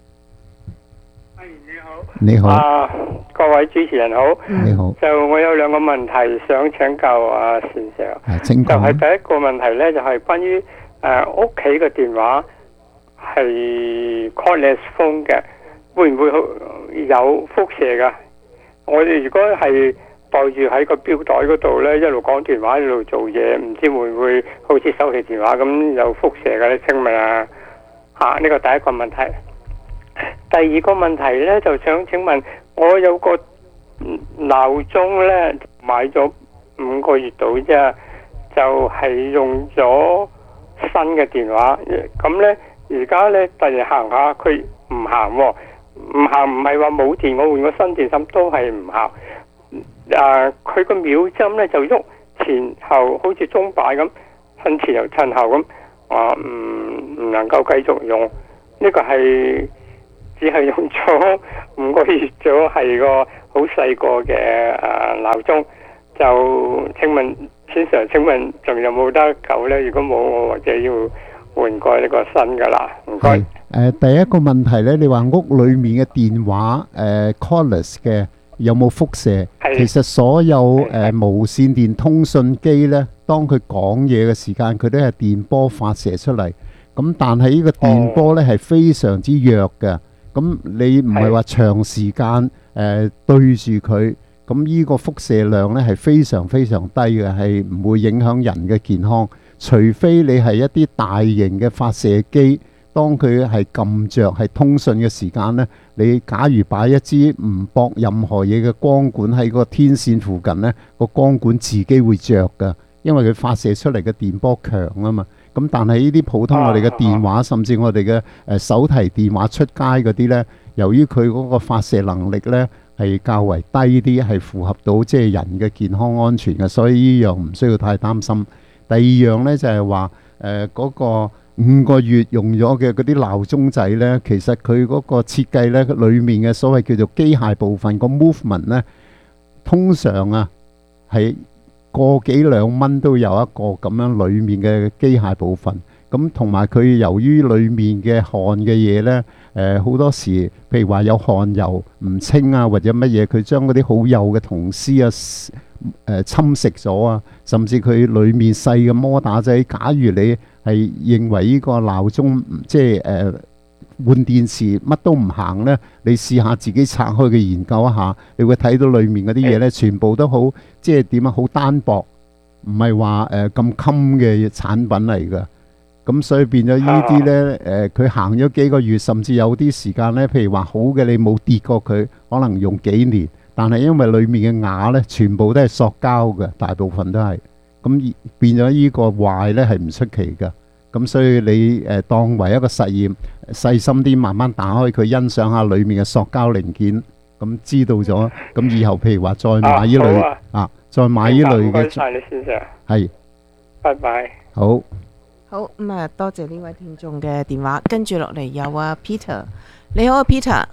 J: 你好，
T: 啊，各位主持人好，
J: 你好。
T: 就我有兩個問題想請教阿善 Sir，
J: 就
T: 係第一個問題呢，就係、是、關於誒屋企嘅電話係 cordless phone 嘅，會唔會有輻射噶？我哋如果係袋住喺個錶袋嗰度呢，一路講電話一路做嘢，唔知會唔會好似手提電話咁有輻射嘅咧？請問啊，吓、啊、呢、這個第一個問題。第二個問題咧，就想請問，我有個鬧鐘咧，買咗五個月到啫，就係、是、用咗新嘅電話，咁咧而家咧突然行下佢唔行喎，唔行唔係話冇電，我換個新電芯都係唔行。誒，佢個秒針咧就喐前後，好似鐘擺咁，趁前又趁後咁，啊唔唔能夠繼續用，呢、這個係。只係用咗五個月咗，係個好細個嘅誒鬧鐘，就請問先生，請問仲有冇得救呢？如果冇，我或者要換過呢個新噶啦。唔該。
J: 誒，第一個問題呢，你話屋裡面嘅電話誒 cordless 嘅有冇輻射？其實所有誒無線電通訊機呢，當佢講嘢嘅時間，佢都係電波發射出嚟。咁但係呢個電波呢係非常之弱嘅。咁你唔係話長時間誒對住佢，咁呢個輻射量呢係非常非常低嘅，係唔會影響人嘅健康。除非你係一啲大型嘅發射機。當佢係撳着係通訊嘅時間呢，你假如擺一支唔駁任何嘢嘅光管喺個天線附近呢，個光管自己會着㗎，因為佢發射出嚟嘅電波強啊嘛。咁但係呢啲普通我哋嘅電話，甚至我哋嘅誒手提電話出街嗰啲呢，由於佢嗰個發射能力呢係較為低啲，係符合到即係人嘅健康安全嘅，所以呢樣唔需要太擔心。第二樣呢，就係話誒嗰個五個月用咗嘅嗰啲鬧鐘仔呢，其實佢嗰個設計呢，裡面嘅所謂叫做機械部分個 movement 呢，通常啊係個幾兩蚊都有一個咁樣裡面嘅機械部分。咁同埋佢由於裡面嘅汗嘅嘢呢，誒好多時譬如話有汗油唔清啊，或者乜嘢，佢將嗰啲好幼嘅銅絲啊誒侵蝕咗啊，甚至佢裡面細嘅摩打仔，假如你係認為呢個鬧鐘即係誒換電池乜都唔行呢，你試下自己拆開嘅研究一下，你會睇到裡面嗰啲嘢呢，全部都好即係點啊，好單薄，唔係話誒咁襟嘅產品嚟㗎。咁所以變咗呢啲呢，誒佢行咗幾個月，甚至有啲時間呢，譬如話好嘅你冇跌過佢，可能用幾年，但係因為裡面嘅瓦呢，全部都係塑膠嘅，大部分都係。咁變咗呢個壞呢係唔出奇㗎，咁所以你誒當為一個實驗，細心啲慢慢打開佢，欣賞下裡面嘅塑膠零件，咁知道咗，咁以後譬如話再買呢類啊，啊，再買呢類嘅，
T: 唔該曬你先生，
J: 係，
T: 拜拜，
J: 好，
F: 好咁啊，多謝呢位聽眾嘅電話，跟住落嚟有啊 Peter，你好啊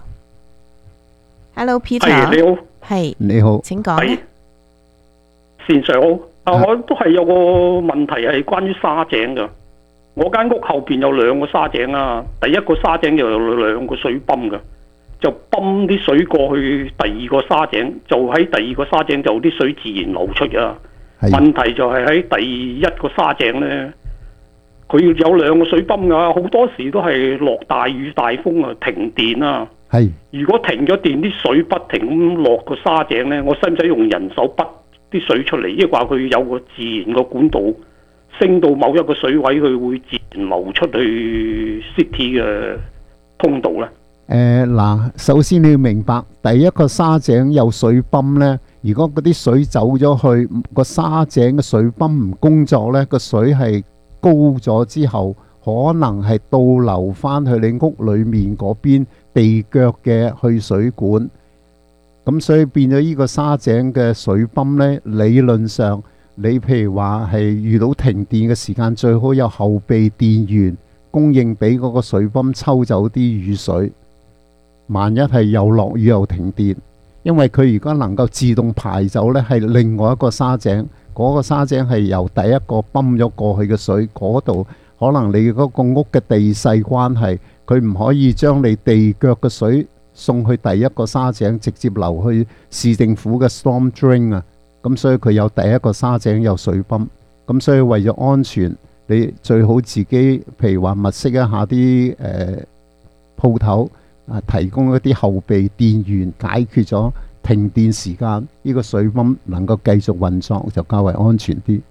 F: Peter，Hello Peter，
U: 係你好，
F: 係
J: 你好，
F: 請講咧，
U: 線上好。啊！我都係有個問題係關於沙井嘅。我間屋後邊有兩個沙井啊，第一個沙井就有兩個水泵嘅，就泵啲水過去第二個沙井，就喺第二個沙井就啲水自然流出啊。問題就係喺第一個沙井呢，佢有兩個水泵㗎，好多時都係落大雨大風啊，停電啊。
J: 係。如
U: 果停咗電，啲水不停咁落個沙井呢，我使唔使用人手筆啲水出嚟？因為話佢有個自然個管道，升到某一個水位，佢會自然流出去 city 嘅通道咧。
J: 誒嗱，首先你要明白，第一個沙井有水泵呢，如果嗰啲水走咗去個沙井嘅水泵唔工作呢，個水係高咗之後，可能係倒流翻去你屋裡面嗰邊地腳嘅去水管。咁所以變咗呢個沙井嘅水泵呢，理論上你譬如話係遇到停電嘅時間，最好有後備電源供應俾嗰個水泵抽走啲雨水。萬一係又落雨又停電，因為佢如果能夠自動排走呢，係另外一個沙井，嗰個沙井係由第一個泵咗過去嘅水，嗰度可能你嗰個屋嘅地勢關係，佢唔可以將你地腳嘅水送去第一個沙井，直接流去市政府嘅 storm drain 啊。咁所以佢有第一個沙井有水泵。咁所以為咗安全，你最好自己譬如話物色一下啲誒鋪頭啊，提供一啲後備電源，解決咗停電時間，呢個水泵能夠繼續運作就較為安全啲。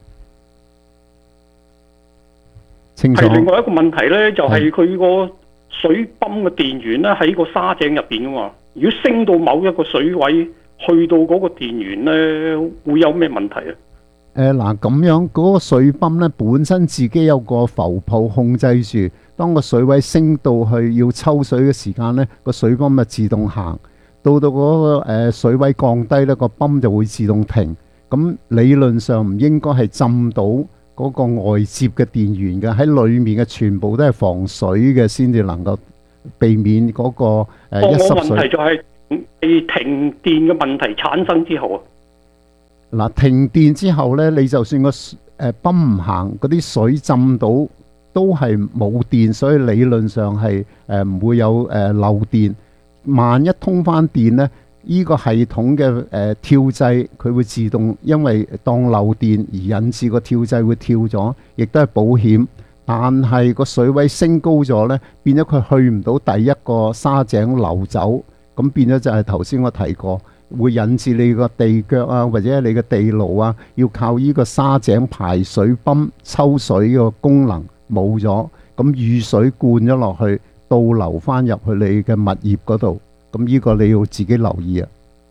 J: 清楚。
U: 係另外一個問題呢，就係佢個水泵嘅電源咧喺個沙井入邊噶嘛，如果升到某一個水位，去到嗰個電源咧，會有咩問題啊？
J: 誒嗱，咁樣嗰個水泵咧本身自己有個浮泡控制住，當個水位升到去要抽水嘅時間咧，個水泵咪自動行，到到嗰個誒水位降低咧，個泵就會自動停。咁理論上唔應該係浸到嗰個外接嘅電源嘅，喺裡面嘅全部都係防水嘅，先至能夠避免嗰個誒一濕水。
U: 個問題就係係停電嘅問題產生之後啊，
J: 嗱，停電之後呢，你就算個誒泵唔行，嗰啲水浸到都係冇電，所以理論上係誒唔會有誒漏電。萬一通翻電呢，呢個系統嘅誒跳掣佢會自動，因為當漏電而引致個跳掣會跳咗，亦都係保險。但係個水位升高咗呢，變咗佢去唔到第一個沙井流走，咁變咗就係頭先我提過，會引致你個地腳啊，或者你嘅地牢啊，要靠呢個沙井排水泵抽水嘅功能冇咗，咁雨水灌咗落去，倒流翻入去你嘅物業嗰度，咁呢個你要自己留意啊。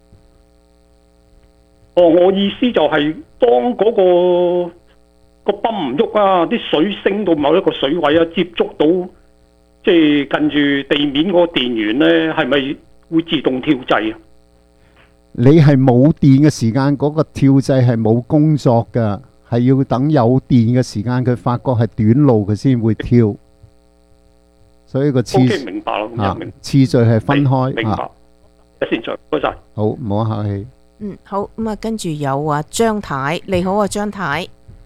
U: 哦，我意思就係當嗰、個。個泵唔喐啊，啲水升到某一個水位啊，接觸到即係近住地面嗰個電源呢，係咪會自動跳掣啊？
J: 你係冇電嘅時間，嗰、個跳掣係冇工作㗎，係要等有電嘅時間，佢發覺係短路，佢先會跳。所以個次、
U: okay，明白啦，
J: 啊、
U: 明
J: 次序係分開。
U: 明白。一先再，唔該晒。
J: 好，唔好客氣。
P: 嗯，好，咁啊，跟住有啊張太，你好啊張太。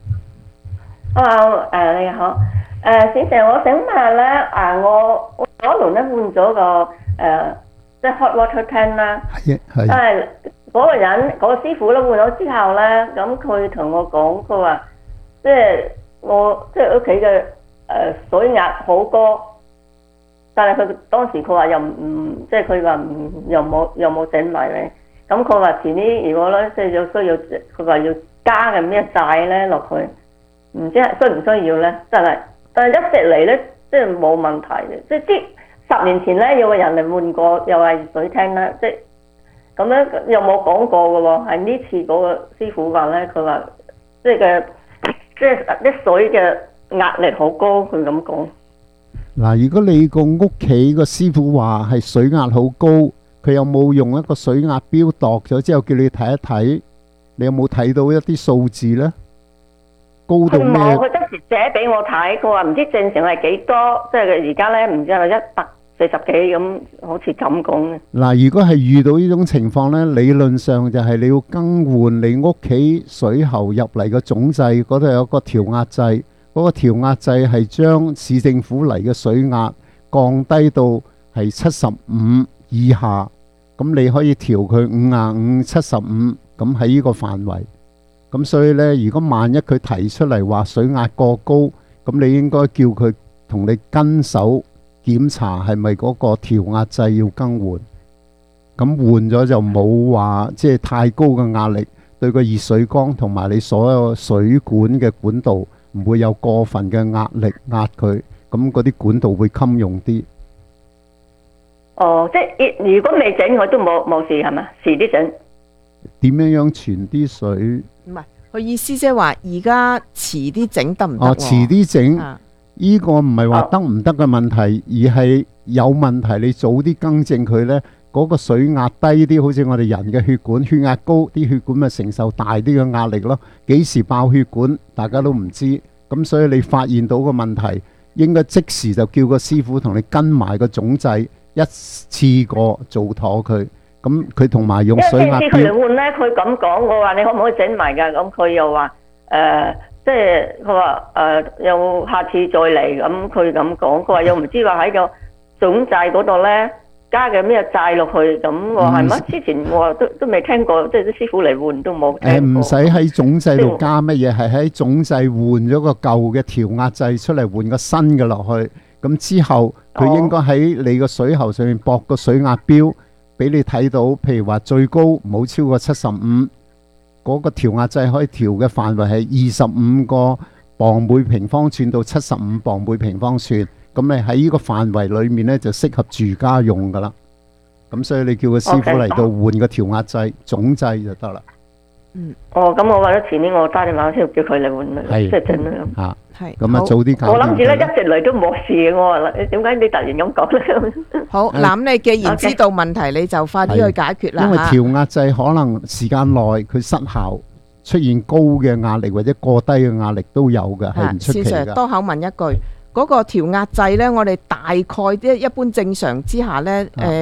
A: Hello， 誒、uh, 你好，誒先生，我想問下咧，啊我我嗰輪咧換咗個誒、呃、即係 hot water tank 啦，
J: 係係，
A: 但係嗰個人嗰、嗰個師傅咧換咗之後咧，咁佢同我講，佢話即係我即係屋企嘅誒水壓好高，但係佢當時佢話又唔即係佢話唔又冇又冇整埋咧，咁佢話遲啲如果咧即係有需要，佢話要加嘅咩債咧落去。唔知係需唔需要咧？真係，但係一直嚟咧，即係冇問題嘅。即係啲十年前咧，有個人嚟換過，又係水廳啦。即係咁樣又冇講過嘅喎。係呢次嗰個師傅話咧，佢話即係嘅，即係啲水嘅壓力好高。佢咁講。
J: 嗱，如果你個屋企個師傅話係水壓好高，佢有冇用一個水壓錶度咗之後叫你睇一睇？你有冇睇到一啲數字咧？高到咩？
A: 佢冇，佢當時寫俾我睇，佢話唔知正常係幾多，即係而家咧唔知係咪一百四十幾咁，好似咁講嘅。嗱，
J: 如果係遇到呢種情況咧，理論上就係你要更換你屋企水喉入嚟嘅總掣，嗰度有個調壓掣，嗰個調壓掣係將市政府嚟嘅水壓降低到係七十五以下，咁你可以調佢五十五、七十五，咁喺呢個範圍。咁所以呢，如果萬一佢提出嚟話水壓過高，咁你應該叫佢同你跟手檢查係咪嗰個調壓掣要更換。咁換咗就冇話即係太高嘅壓力，對個熱水缸同埋你所有水管嘅管道唔會有過分嘅壓力壓佢，咁嗰啲管道會襟用啲。
A: 哦，即係如果未整我都冇冇事係嘛？遲啲整。
J: 點樣樣傳啲水？
P: 唔係，佢意思即係話而家遲啲整得唔得？
J: 哦，遲啲整，
P: 啊
J: 呢個唔係話得唔得嘅問題，而係有問題，你早啲更正佢呢。嗰個水壓低啲，好似我哋人嘅血管，血壓高，啲血管咪承受大啲嘅壓力咯。幾時爆血管，大家都唔知。咁所以你發現到個問題，應該即時就叫個師傅同你跟埋個總掣，一次過做妥佢。咁佢同埋用水壓錶。因為次次佢嚟換咧，佢咁講，我話你可唔可以整埋㗎？咁佢又話誒、呃，即係佢話誒，又下次再嚟。咁佢咁講，佢話又唔知話喺個總掣嗰度咧加嘅咩掣落去。咁我係乜？之前我都都未聽過，即係啲師傅嚟換都冇聽過。誒唔使喺總掣度加乜嘢，係喺總掣換咗個舊嘅調壓掣出嚟，換個新嘅落去。咁之後佢應該喺你個水喉上面駁個水壓錶。俾你睇到，譬如話最高唔好超過七十五，嗰個調壓掣可以調嘅範圍係二十五個磅每平方寸到七十五磅每平方寸。咁你喺呢個範圍裏面呢，就適合住家用噶啦。咁所以你叫個師傅嚟到換個調壓掣，總掣就得啦。嗯，哦，咁我話咗前年我打電話先叫佢嚟換啦，即係整啦咁。嚇，係。咁啊，早啲搞。我諗住咧一直嚟都冇事嘅，我話點解你突然咁講咧？
P: 好，嗱咁你既然知道問題，你就快啲去解決啦。
J: 因為調壓掣可能時間內佢失效，出現高嘅壓力或者過低嘅壓力都有嘅，係唔出奇㗎。
P: 多口問一句，嗰個調壓掣咧，我哋大概啲一般正常之下咧，誒。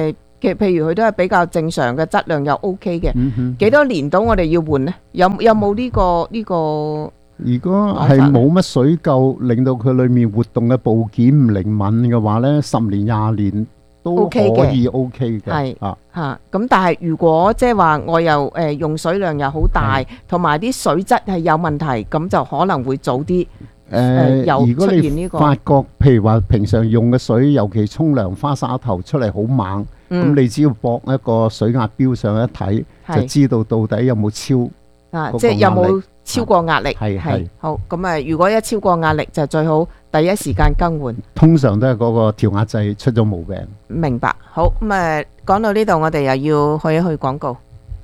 F: 嘅，譬如佢都係比較正常嘅質量又 O K 嘅，
J: 嗯哼
F: 幾多年到我哋要換呢？有有冇呢個呢個？
J: 如果係冇乜水垢，令到佢裡面活動嘅部件唔靈敏嘅話呢，十年廿年都可以 O K 嘅。
F: 係
J: 啊
F: 嚇，咁但係如果即係話我又誒用水量又好大，同埋啲水質係有問題，咁就可能會早啲誒有
J: 如果你
F: 出現呢個。
J: 發覺譬如話平常用嘅水，尤其沖涼花灑頭出嚟好猛，咁、
F: 嗯
J: 你只要駁一個水壓錶上一睇，
F: 係
J: 就知道到底有冇超
F: 啊，
J: 嗰個
F: 即係有
J: 壓力
F: 冇超過壓力？
J: 係係
F: 好咁啊！如果一超過壓力，就最好第一時間更換。
J: 通常都係嗰個調壓掣出咗毛病。
F: 明白。好咁誒，講到呢度，我哋又要去一去廣告。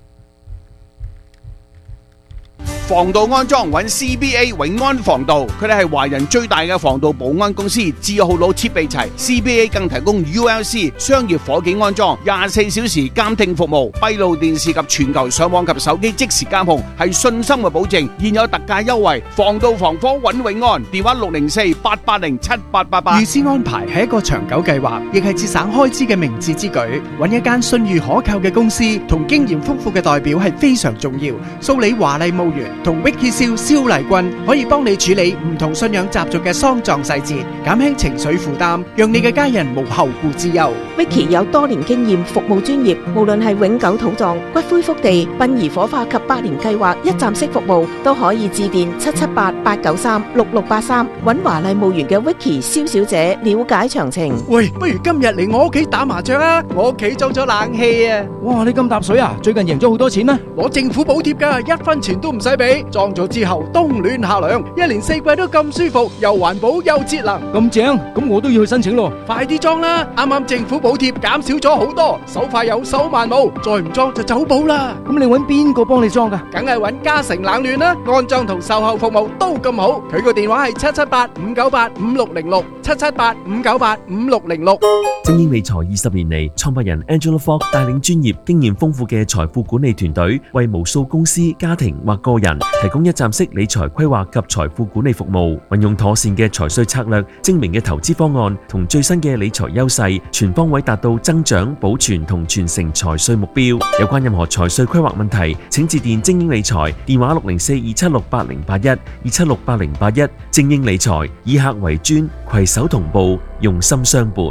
E: 防盜安裝揾 C B A 永安防盜，佢哋係華人最大嘅防盜保安公司，字號佬設備齊 ，C B A 更提供 U L C 商業伙計安裝，廿四小時監聽服務，閉路電視及全球上網及手機即時監控，係信心嘅保證。現有特價優惠，防盜防火揾永安，電話六零四八八零七八八八。
H: 預先安排係一個長久計劃，亦係節省開支嘅明智之舉。揾一間信譽可靠嘅公司同經驗豐富嘅代表係非常重要。蘇理華麗墓園同 Vicky 蕭蕭麗君可以幫你處理唔同信仰習俗嘅喪葬細節，減輕情緒負擔，讓你嘅家人無後顧之憂。
P: Vicky 有多年經驗，服務專業，無論係永久土葬、骨灰福地、殯儀火化及百年計劃一站式服務，都可以致電七七八八九三六六八三，揾華麗墓園嘅 Vicky 蕭小姐了解詳情。
H: 喂，不如今日嚟我屋企打麻將啊！我屋企裝咗冷氣啊！
Q: 哇，你咁搭水啊？最近贏咗好多錢咩？
H: 攞政府補貼㗎，一分錢都唔使俾。裝咗之後冬暖夏涼，一年四季都咁舒服，又環保又節能，
Q: 咁正，咁我都要去申請咯。
H: 快啲裝啦！啱啱政府補貼減少咗好多，手快有手慢冇，再唔裝就走寶啦。
Q: 咁你揾邊個幫你裝㗎？
H: 梗係揾嘉誠冷暖啦，安裝同售後服務都咁好。佢個電話係七七八五九八五六零六，七七八五九八五六零六。
C: 精英理財二十年嚟，創辦人 Angela Fogg 帶領專業、經驗豐富嘅財富管理團隊，為無數公司、家庭或個人提供一站式理財規劃及財富管理服務，運用妥善嘅財稅策略、精明嘅投資方案同最新嘅理財優勢，全方位達到增長、保存同傳承財稅目標。有關任何財稅規劃問題，請致電精英理財，電話六零四二七六八零八一二七六八零八一。精英理財以客為尊，攜手同步，用心相伴。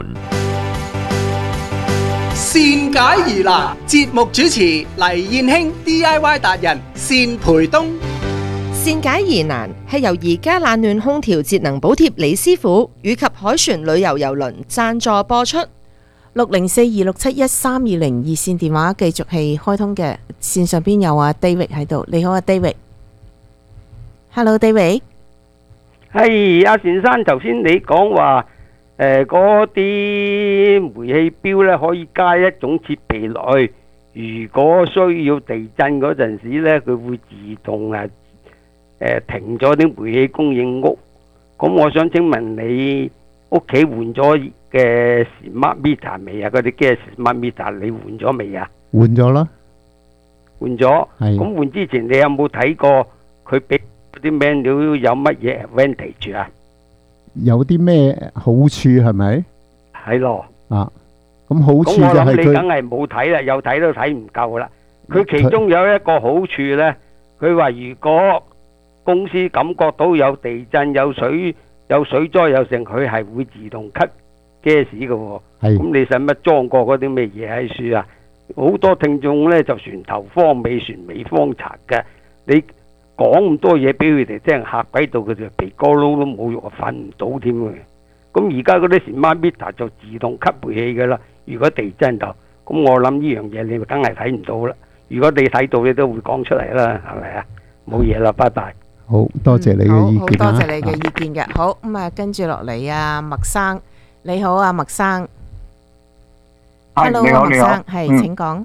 H: 善解疑難，節目主持黎燕卿 D I Y 達人善培東。
I: 善解疑難係由而家冷暖空調節能補貼李師傅以及海船旅遊郵輪贊助播出。
F: 六零四二六七一三二零熱線電話繼續係開通嘅，線上邊有阿 David 喺度。你好啊 David。Hello David。
V: 係阿善生，頭先你講話誒嗰啲煤氣錶咧可以加一種設備落去，如果需要地震嗰陣時咧，佢會自動啊誒停咗啲煤氣供應屋。咁我想請問你屋企換咗嘅 smart meter 未啊？嗰啲嘅 smart meter 你換咗未啊？
J: 換咗啦，
V: 換咗。
J: 係。
V: 咁換之前你有冇睇過佢俾啲 menu 有乜嘢 advantage 啊？
J: 有啲咩好處係咪？
V: 係咯。
J: 啊，咁好處就
V: 咁我諗
J: 係佢
V: 你梗係冇睇啦，有睇都睇唔夠啦。佢其中有一個好處呢，佢話如果公司感覺到有地震、有水、有水災、有成，佢係會自動 cut gas 嘅喎。
J: 係。
V: 咁你使乜裝過嗰啲咩嘢喺書啊？好多聽眾呢就船頭方尾船尾方賊嘅，你講咁多嘢俾佢哋聽，嚇鬼到佢哋鼻哥窿都冇肉，瞓唔到添嘅。咁而家嗰啲 smart meter 就自動吸煤氣嘅啦。如果地震就，咁我諗呢樣嘢你梗係睇唔到啦。如果你睇到，你都會講出嚟啦，係咪啊？冇嘢啦，拜拜。
J: 好多謝你嘅意
F: 好
J: 見啊！
F: 多謝你嘅意見嘅。好咁啊，跟住落嚟啊，麥生，你好啊，麥生。Hello，
W: 你好，
F: 麥
W: 你好，
F: 生，係
W: 嗯
F: 請講。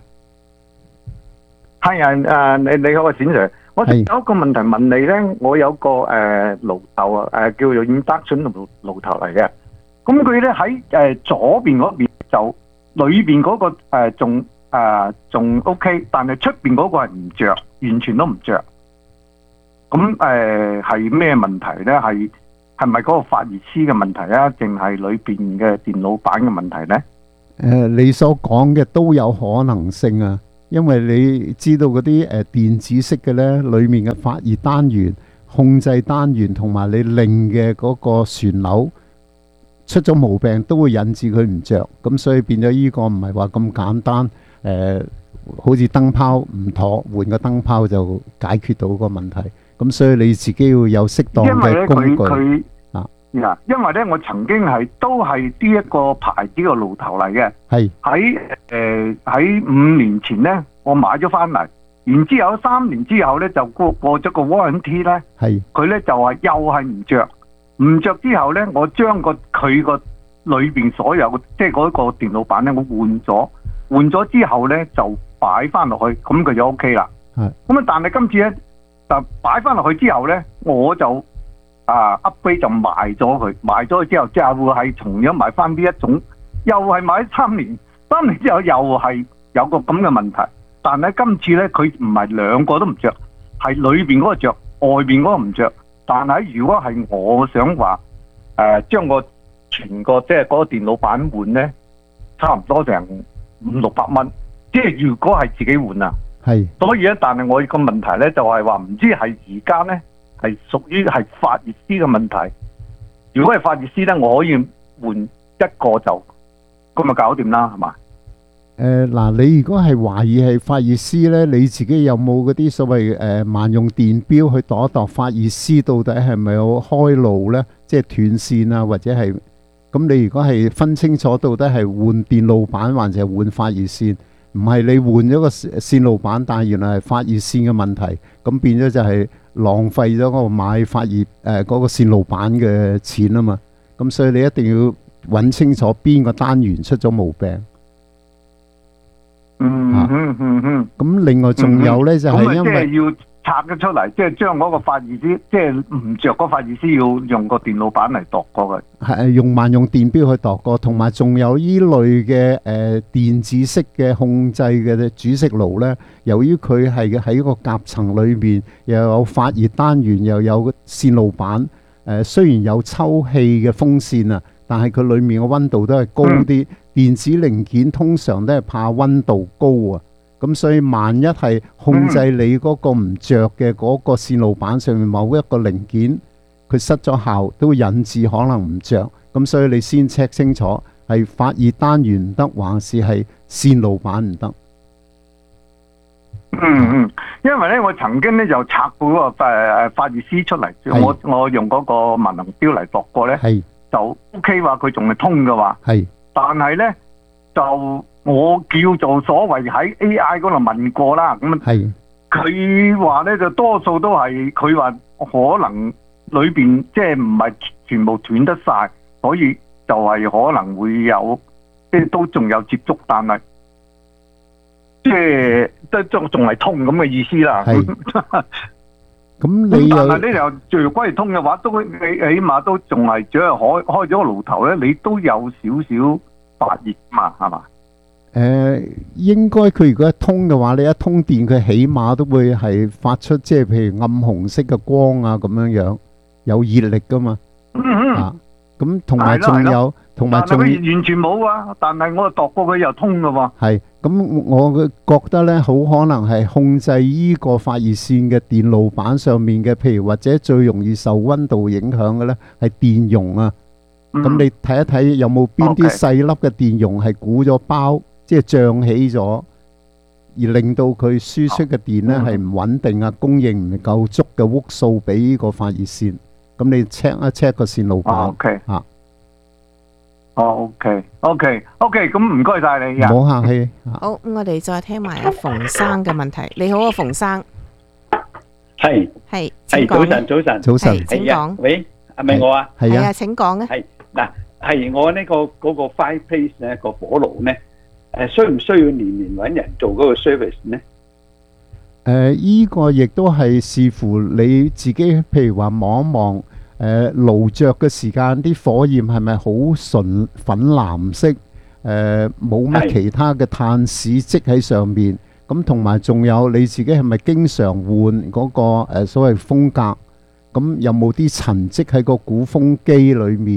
W: 係啊，誒，你你好啊，冼 Sir，我有一個問題問你咧，我有個誒爐頭啊，誒叫做 induction 爐爐頭嚟嘅，咁佢咧喺誒左邊嗰邊就裏邊嗰個誒仲誒仲 OK，但係出邊嗰個係唔着，完全都唔着。咁誒係咩問題咧？係係咪嗰個發熱絲嘅問題啊？定係裏邊嘅電腦板嘅問題咧？
J: 誒，你所講嘅都有可能性啊，因為你知道嗰啲誒電子式嘅呢，裡面嘅發熱單元、控制單元同埋你擰嘅嗰個旋鈕出咗毛病，都會引致佢唔着。咁所以變咗呢個唔係話咁簡單。誒、呃，好似燈泡唔妥，換個燈泡就解決到個問題。咁所以你自己要有適當嘅工具。
W: 嗱，因為咧，我曾經係都係呢一個牌子嘅爐頭嚟嘅，
J: 係
W: 喺誒喺五年前咧，我買咗翻嚟，然之後三年之後咧就過過咗個 warranty 咧，
J: 係
W: 佢咧就話又係唔着，唔着之後咧，我將個佢個裏邊所有即係嗰個電腦板咧，我換咗，換咗之後咧就擺翻落去，咁佢就 O K 啦。
J: 係
W: 咁啊，但係今次咧就擺翻落去之後咧，我就啊 upgrade 就賣咗佢，賣咗佢之後，之後會係同樣賣翻呢一種，又係買三年，三年之後又係有個咁嘅問題。但係今次咧，佢唔係兩個都唔着，係裏邊嗰個着，外邊嗰個唔着。但係如果係我想話誒，將、呃、個全個即係嗰個電腦板換咧，差唔多成五六百蚊。即係如果係自己換啊，
J: 係。所
W: 以咧，但係我個問題咧就係話唔知係而家咧。係屬於係發熱絲嘅問題。如果係發熱絲咧，我可以換一個就咁咪搞掂啦，係嘛？
J: 誒嗱、呃，你如果係懷疑係發熱絲咧，你自己有冇嗰啲所謂誒、呃、萬用電錶去度一度發熱絲到底係咪有開路咧？即係斷線啊，或者係咁？你如果係分清楚到底係換電路板還是係換發熱線，唔係你換咗個線路板，但係原來係發熱線嘅問題，咁變咗就係浪費咗嗰個買發熱誒嗰個線路板嘅錢啊嘛。咁所以你一定要揾清楚邊個單元出咗毛病。
W: 嗯嗯嗯嗯。
J: 咁另外仲有咧就係因為
W: 即係要拆咗出嚟，即係將嗰個發熱絲，即係唔着嗰發熱絲，要用個電腦板嚟度過嘅。
J: 係用萬用電錶去度過，同埋仲有依類嘅誒、呃、電子式嘅控制嘅煮食爐咧，由於佢係喺個夾層裏面又有發熱單元，又有線路板，誒、呃、雖然有抽氣嘅風扇啊，但係佢裡面嘅溫度都係高啲。嗯、電子零件通常都係怕溫度高啊。咁所以萬一係控制你嗰個唔着嘅嗰個線路板上面某一個零件佢失咗效，都會引致可能唔着。咁所以你先 check 清楚係發熱單元唔得，還是係線路板唔得。
W: 嗯嗯，因為咧我曾經咧就拆過嗰個誒發熱絲出嚟，我我用嗰個萬能錶嚟度過咧，就 O K 話佢仲係通嘅話，
J: 係，但
W: 係咧就。我叫做所謂喺 A I 嗰度問過啦，咁啊，佢話咧就多數都係佢話可能裏邊即係唔係全部斷得晒，所以就係可能會有即係都仲有接觸，但係即係都仲仲係通咁嘅意思啦。
J: 咁你
W: 但係咧就如果係通嘅話，都你起碼都仲係只係開開咗個爐頭咧，你都有少少發熱嘛，係嘛？
J: 誒、呃、應該佢如果一通嘅話，你一通電佢起碼都會係發出即係譬如暗紅色嘅光啊咁樣樣，有熱力噶嘛。
W: 嗯嗯。
J: 啊，咁同埋仲有，同埋仲
W: 完全冇啊！但係我度過佢又通噶喎。
J: 係，咁我覺得咧，好可能係控制依個發熱線嘅電路板上面嘅，譬如或者最容易受溫度影響嘅咧，係電容啊。咁、嗯、你睇一睇有冇邊啲細粒嘅電容係鼓咗包？即係脹起咗，而令到佢輸出嘅電咧係唔穩定啊，供應唔夠足嘅屋數俾呢個發熱線。咁你 check 一 check 個線路板。
W: O K
J: 啊。
W: 哦 ，O K，O K，O K，咁唔該晒你。
J: 唔好客氣。
F: 好，咁我哋再聽埋阿馮生嘅問題。你好啊，馮生。
D: 係。
F: 係。
D: 係早晨，早晨。
J: 早晨。
F: 請講。
D: 喂，係咪我啊？
J: 係啊。
F: 請講啊。
D: 係嗱，係我呢個嗰個 fireplace 咧個火爐咧。誒，需唔需要年年揾人做嗰個 service 呢？
J: 誒，依個亦都係視乎你自己，譬如話望一望，誒爐着嘅時間，啲火焰係咪好純粉藍色？誒，冇乜其他嘅碳屎積喺上面。咁同埋仲有你自己係咪經常換嗰個誒所謂風格？咁有冇啲塵積喺個鼓風機裡面？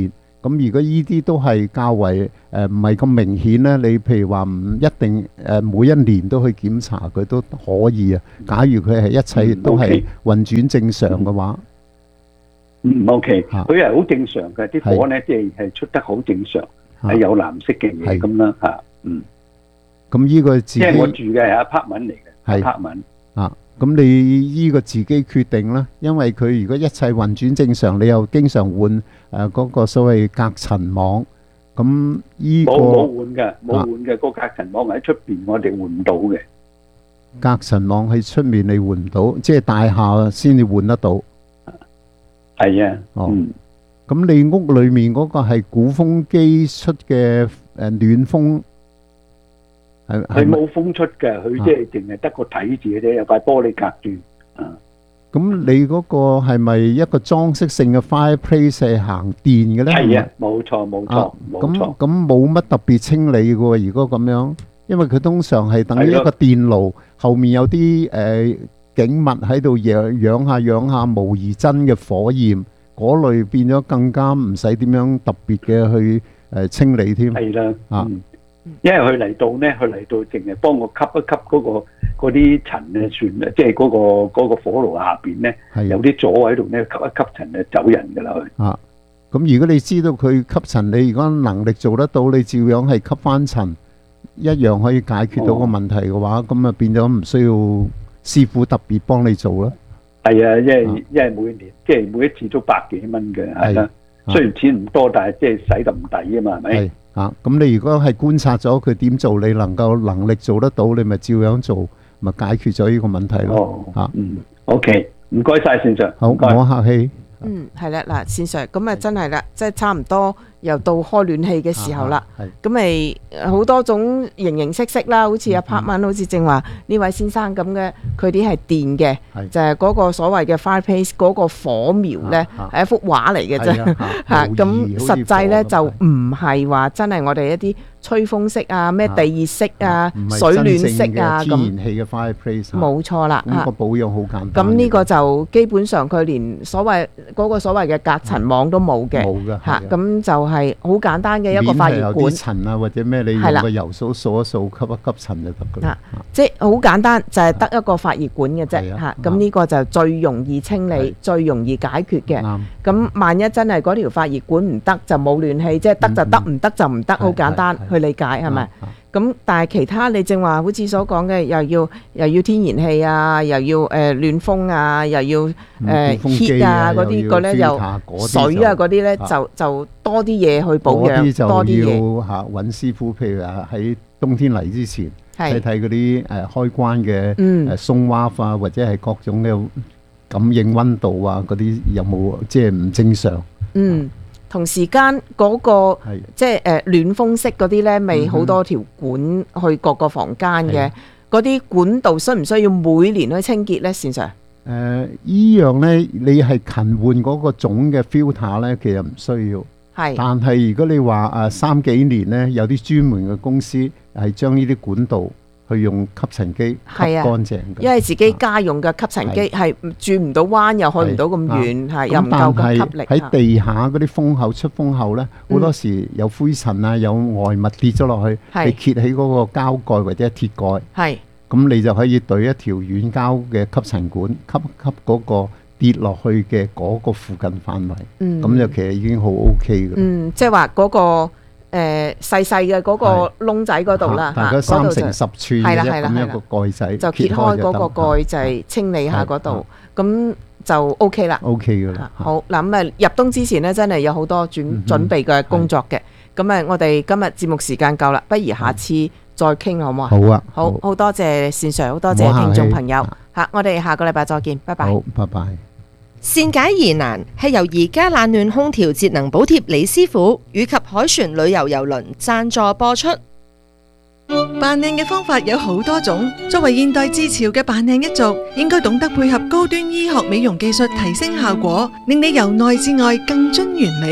J: 咁如果依啲都係較為誒唔係咁明顯咧，你譬如話唔一定誒每一年都去檢查佢都可以啊。假如佢係一切都係運轉正常嘅話，
D: 嗯 OK，佢係好正常嘅，啲火咧即係係出得好正常，係有藍色嘅嘢咁啦嚇，嗯。
J: 咁呢個自己，
D: 即係我住嘅係 apartment 嚟嘅，apartment。
J: 啊，咁你呢個自己決定啦，因為佢如果一切運轉正常，你又經常換誒嗰個所謂隔塵網，咁呢個
D: 冇冇換嘅，冇換嘅，個隔塵網喺出邊，我哋換唔到嘅。
J: 隔塵網喺出面你換唔到，即係大廈先至換得到。
D: 係啊，
J: 哦，咁你屋裏面嗰個係鼓風機出嘅誒暖風。
D: 佢冇風出嘅，佢即係淨係得個睇字嘅啫，有塊玻璃隔住。啊，
J: 咁你嗰個係咪一個裝飾性嘅 fireplace 係行電嘅咧？
D: 係啊，冇錯冇錯冇錯。
J: 咁咁冇乜特別清理嘅喎，如果咁樣，因為佢通常係等於一個電爐，後面有啲誒景物喺度養養下養下模擬真嘅火焰，嗰類變咗更加唔使點樣特別嘅去誒清理添。
D: 係啦，
J: 啊。
D: 因為佢嚟到咧，佢嚟到淨係幫我吸一吸嗰、嗰個嗰啲塵咧，算啦，即係嗰、嗰個嗰個火爐下邊咧，有啲座喺度咧，吸一吸塵就走人㗎啦佢。
J: 啊，咁如果你知道佢吸塵，你如果能力做得到，你照樣係吸翻塵，一樣可以解決到個問題嘅話，咁啊、哦、變咗唔需要師傅特別幫你做啦。
D: 係啊，因為因為每年即係每一次都百幾蚊嘅，係啦。雖然錢唔多，但係即係使得唔抵啊嘛，係咪？
J: 啊，咁你如果係觀察咗佢點做，你能夠能力做得到，你咪照樣做，咪解決咗呢個問題咯。嚇，
D: 嗯 ，OK，唔該曬，先生。
J: 好，唔好客氣。
F: 嗯，係啦，嗱，先生，咁啊真係啦，即係差唔多又到開暖氣嘅時候啦。咁咪好多種形形色色啦，好似阿柏文，好似正話呢位先生咁嘅，佢啲係電嘅，就係嗰個所謂嘅 fireplace 嗰個火苗咧，係一幅畫嚟嘅啫。嚇，咁實際咧就唔係話真係我哋一啲吹風式啊、咩地熱式啊、水暖式啊咁。
J: 天然氣嘅 fireplace。冇
F: 錯啦。
J: 咁個保養好簡單。
F: 咁呢個就基本上佢連所謂嗰個所謂嘅隔塵網都冇嘅。冇嘅。嚇，咁就係好簡單嘅一個發熱管。
J: 有啲塵啊，或者咩你用個油掃掃一掃，吸一吸塵就得㗎啦。
F: 即係好簡單，就係得一個發熱管嘅啫。嚇，咁呢個就最容易清理、最容易解決嘅。咁萬一真係嗰條發熱管唔得，就冇暖氣，即係得就得，唔得就唔得，好簡單去理解係咪？咁但係其他你正話好似所講嘅，又要又要天然氣啊，又要誒暖風啊，又要誒 heat 啊嗰啲個咧，又水啊嗰啲咧，就就多啲嘢去保養，多啲嘢。
J: 要嚇揾師傅，譬如話喺冬天嚟之前睇睇嗰啲誒開關嘅誒鬆蛙啊，或者係各種嘅感應溫度啊嗰啲有冇即係唔正常？
F: 嗯。同時間嗰個即係誒暖風式嗰啲咧，咪好多條管去各個房間嘅，嗰啲管道需唔需要每年去清潔咧？線上
J: 誒依樣咧，你係勤換嗰個總嘅 filter 咧，其實唔需要。係，但係如果你話誒三幾年咧，有啲專門嘅公司係將呢啲管道去用吸塵機吸乾淨嘅，
F: 因為自己家用嘅吸塵機係轉唔到彎，又去唔到咁遠，係又唔夠咁吸力。
J: 喺地下嗰啲風口出風口咧，好多時有灰塵啊，有外物跌咗落去，你揭起嗰個膠蓋或者鐵蓋，係咁你就可以對一條軟膠嘅吸塵管吸吸嗰個跌落去嘅嗰個附近範圍，咁就其實已經好 OK 嘅。
F: 嗯，即係話嗰個。誒細細嘅嗰個窿仔嗰度啦，
J: 大概三成十寸嘅啫，咁一個蓋仔，
F: 就揭開嗰個蓋仔，清理下嗰度，咁就 OK 啦。
J: OK 嘅啦。
F: 好嗱，咁啊入冬之前咧，真係有好多準準備嘅工作嘅。咁啊，我哋今日節目時間夠啦，不如下次再傾好唔好啊？
J: 好啊，
F: 好好多謝線上，好多謝聽眾朋友嚇，我哋下個禮拜再見，拜拜。
J: 好，拜拜。
I: 善解疑難係由而家冷暖空調節能補貼李師傅以及海船旅遊郵輪贊助播出。
O: 扮靚嘅方法有好多種，作為現代至潮嘅扮靚一族，應該懂得配合高端醫學美容技術提升效果，令你由內至外更臻完美。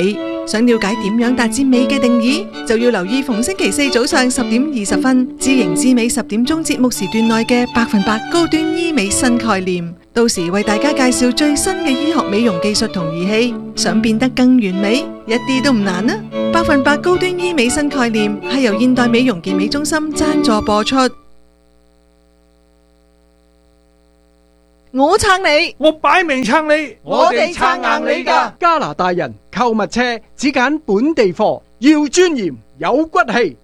O: 想了解點樣達至美嘅定義，就要留意逢星期四早上十點二十分，知型知美十點鐘節目時段內嘅百分百高端醫美新概念。到時為大家介紹最新嘅醫學美容技術同儀器，想變得更完美，一啲都唔難啊！百分百高端醫美新概念係由現代美容健美中心贊助播出。我撐你，
H: 我擺明撐你，
O: 我哋撐硬你㗎。
H: 加拿大人購物車只揀本地貨，要尊嚴有骨氣。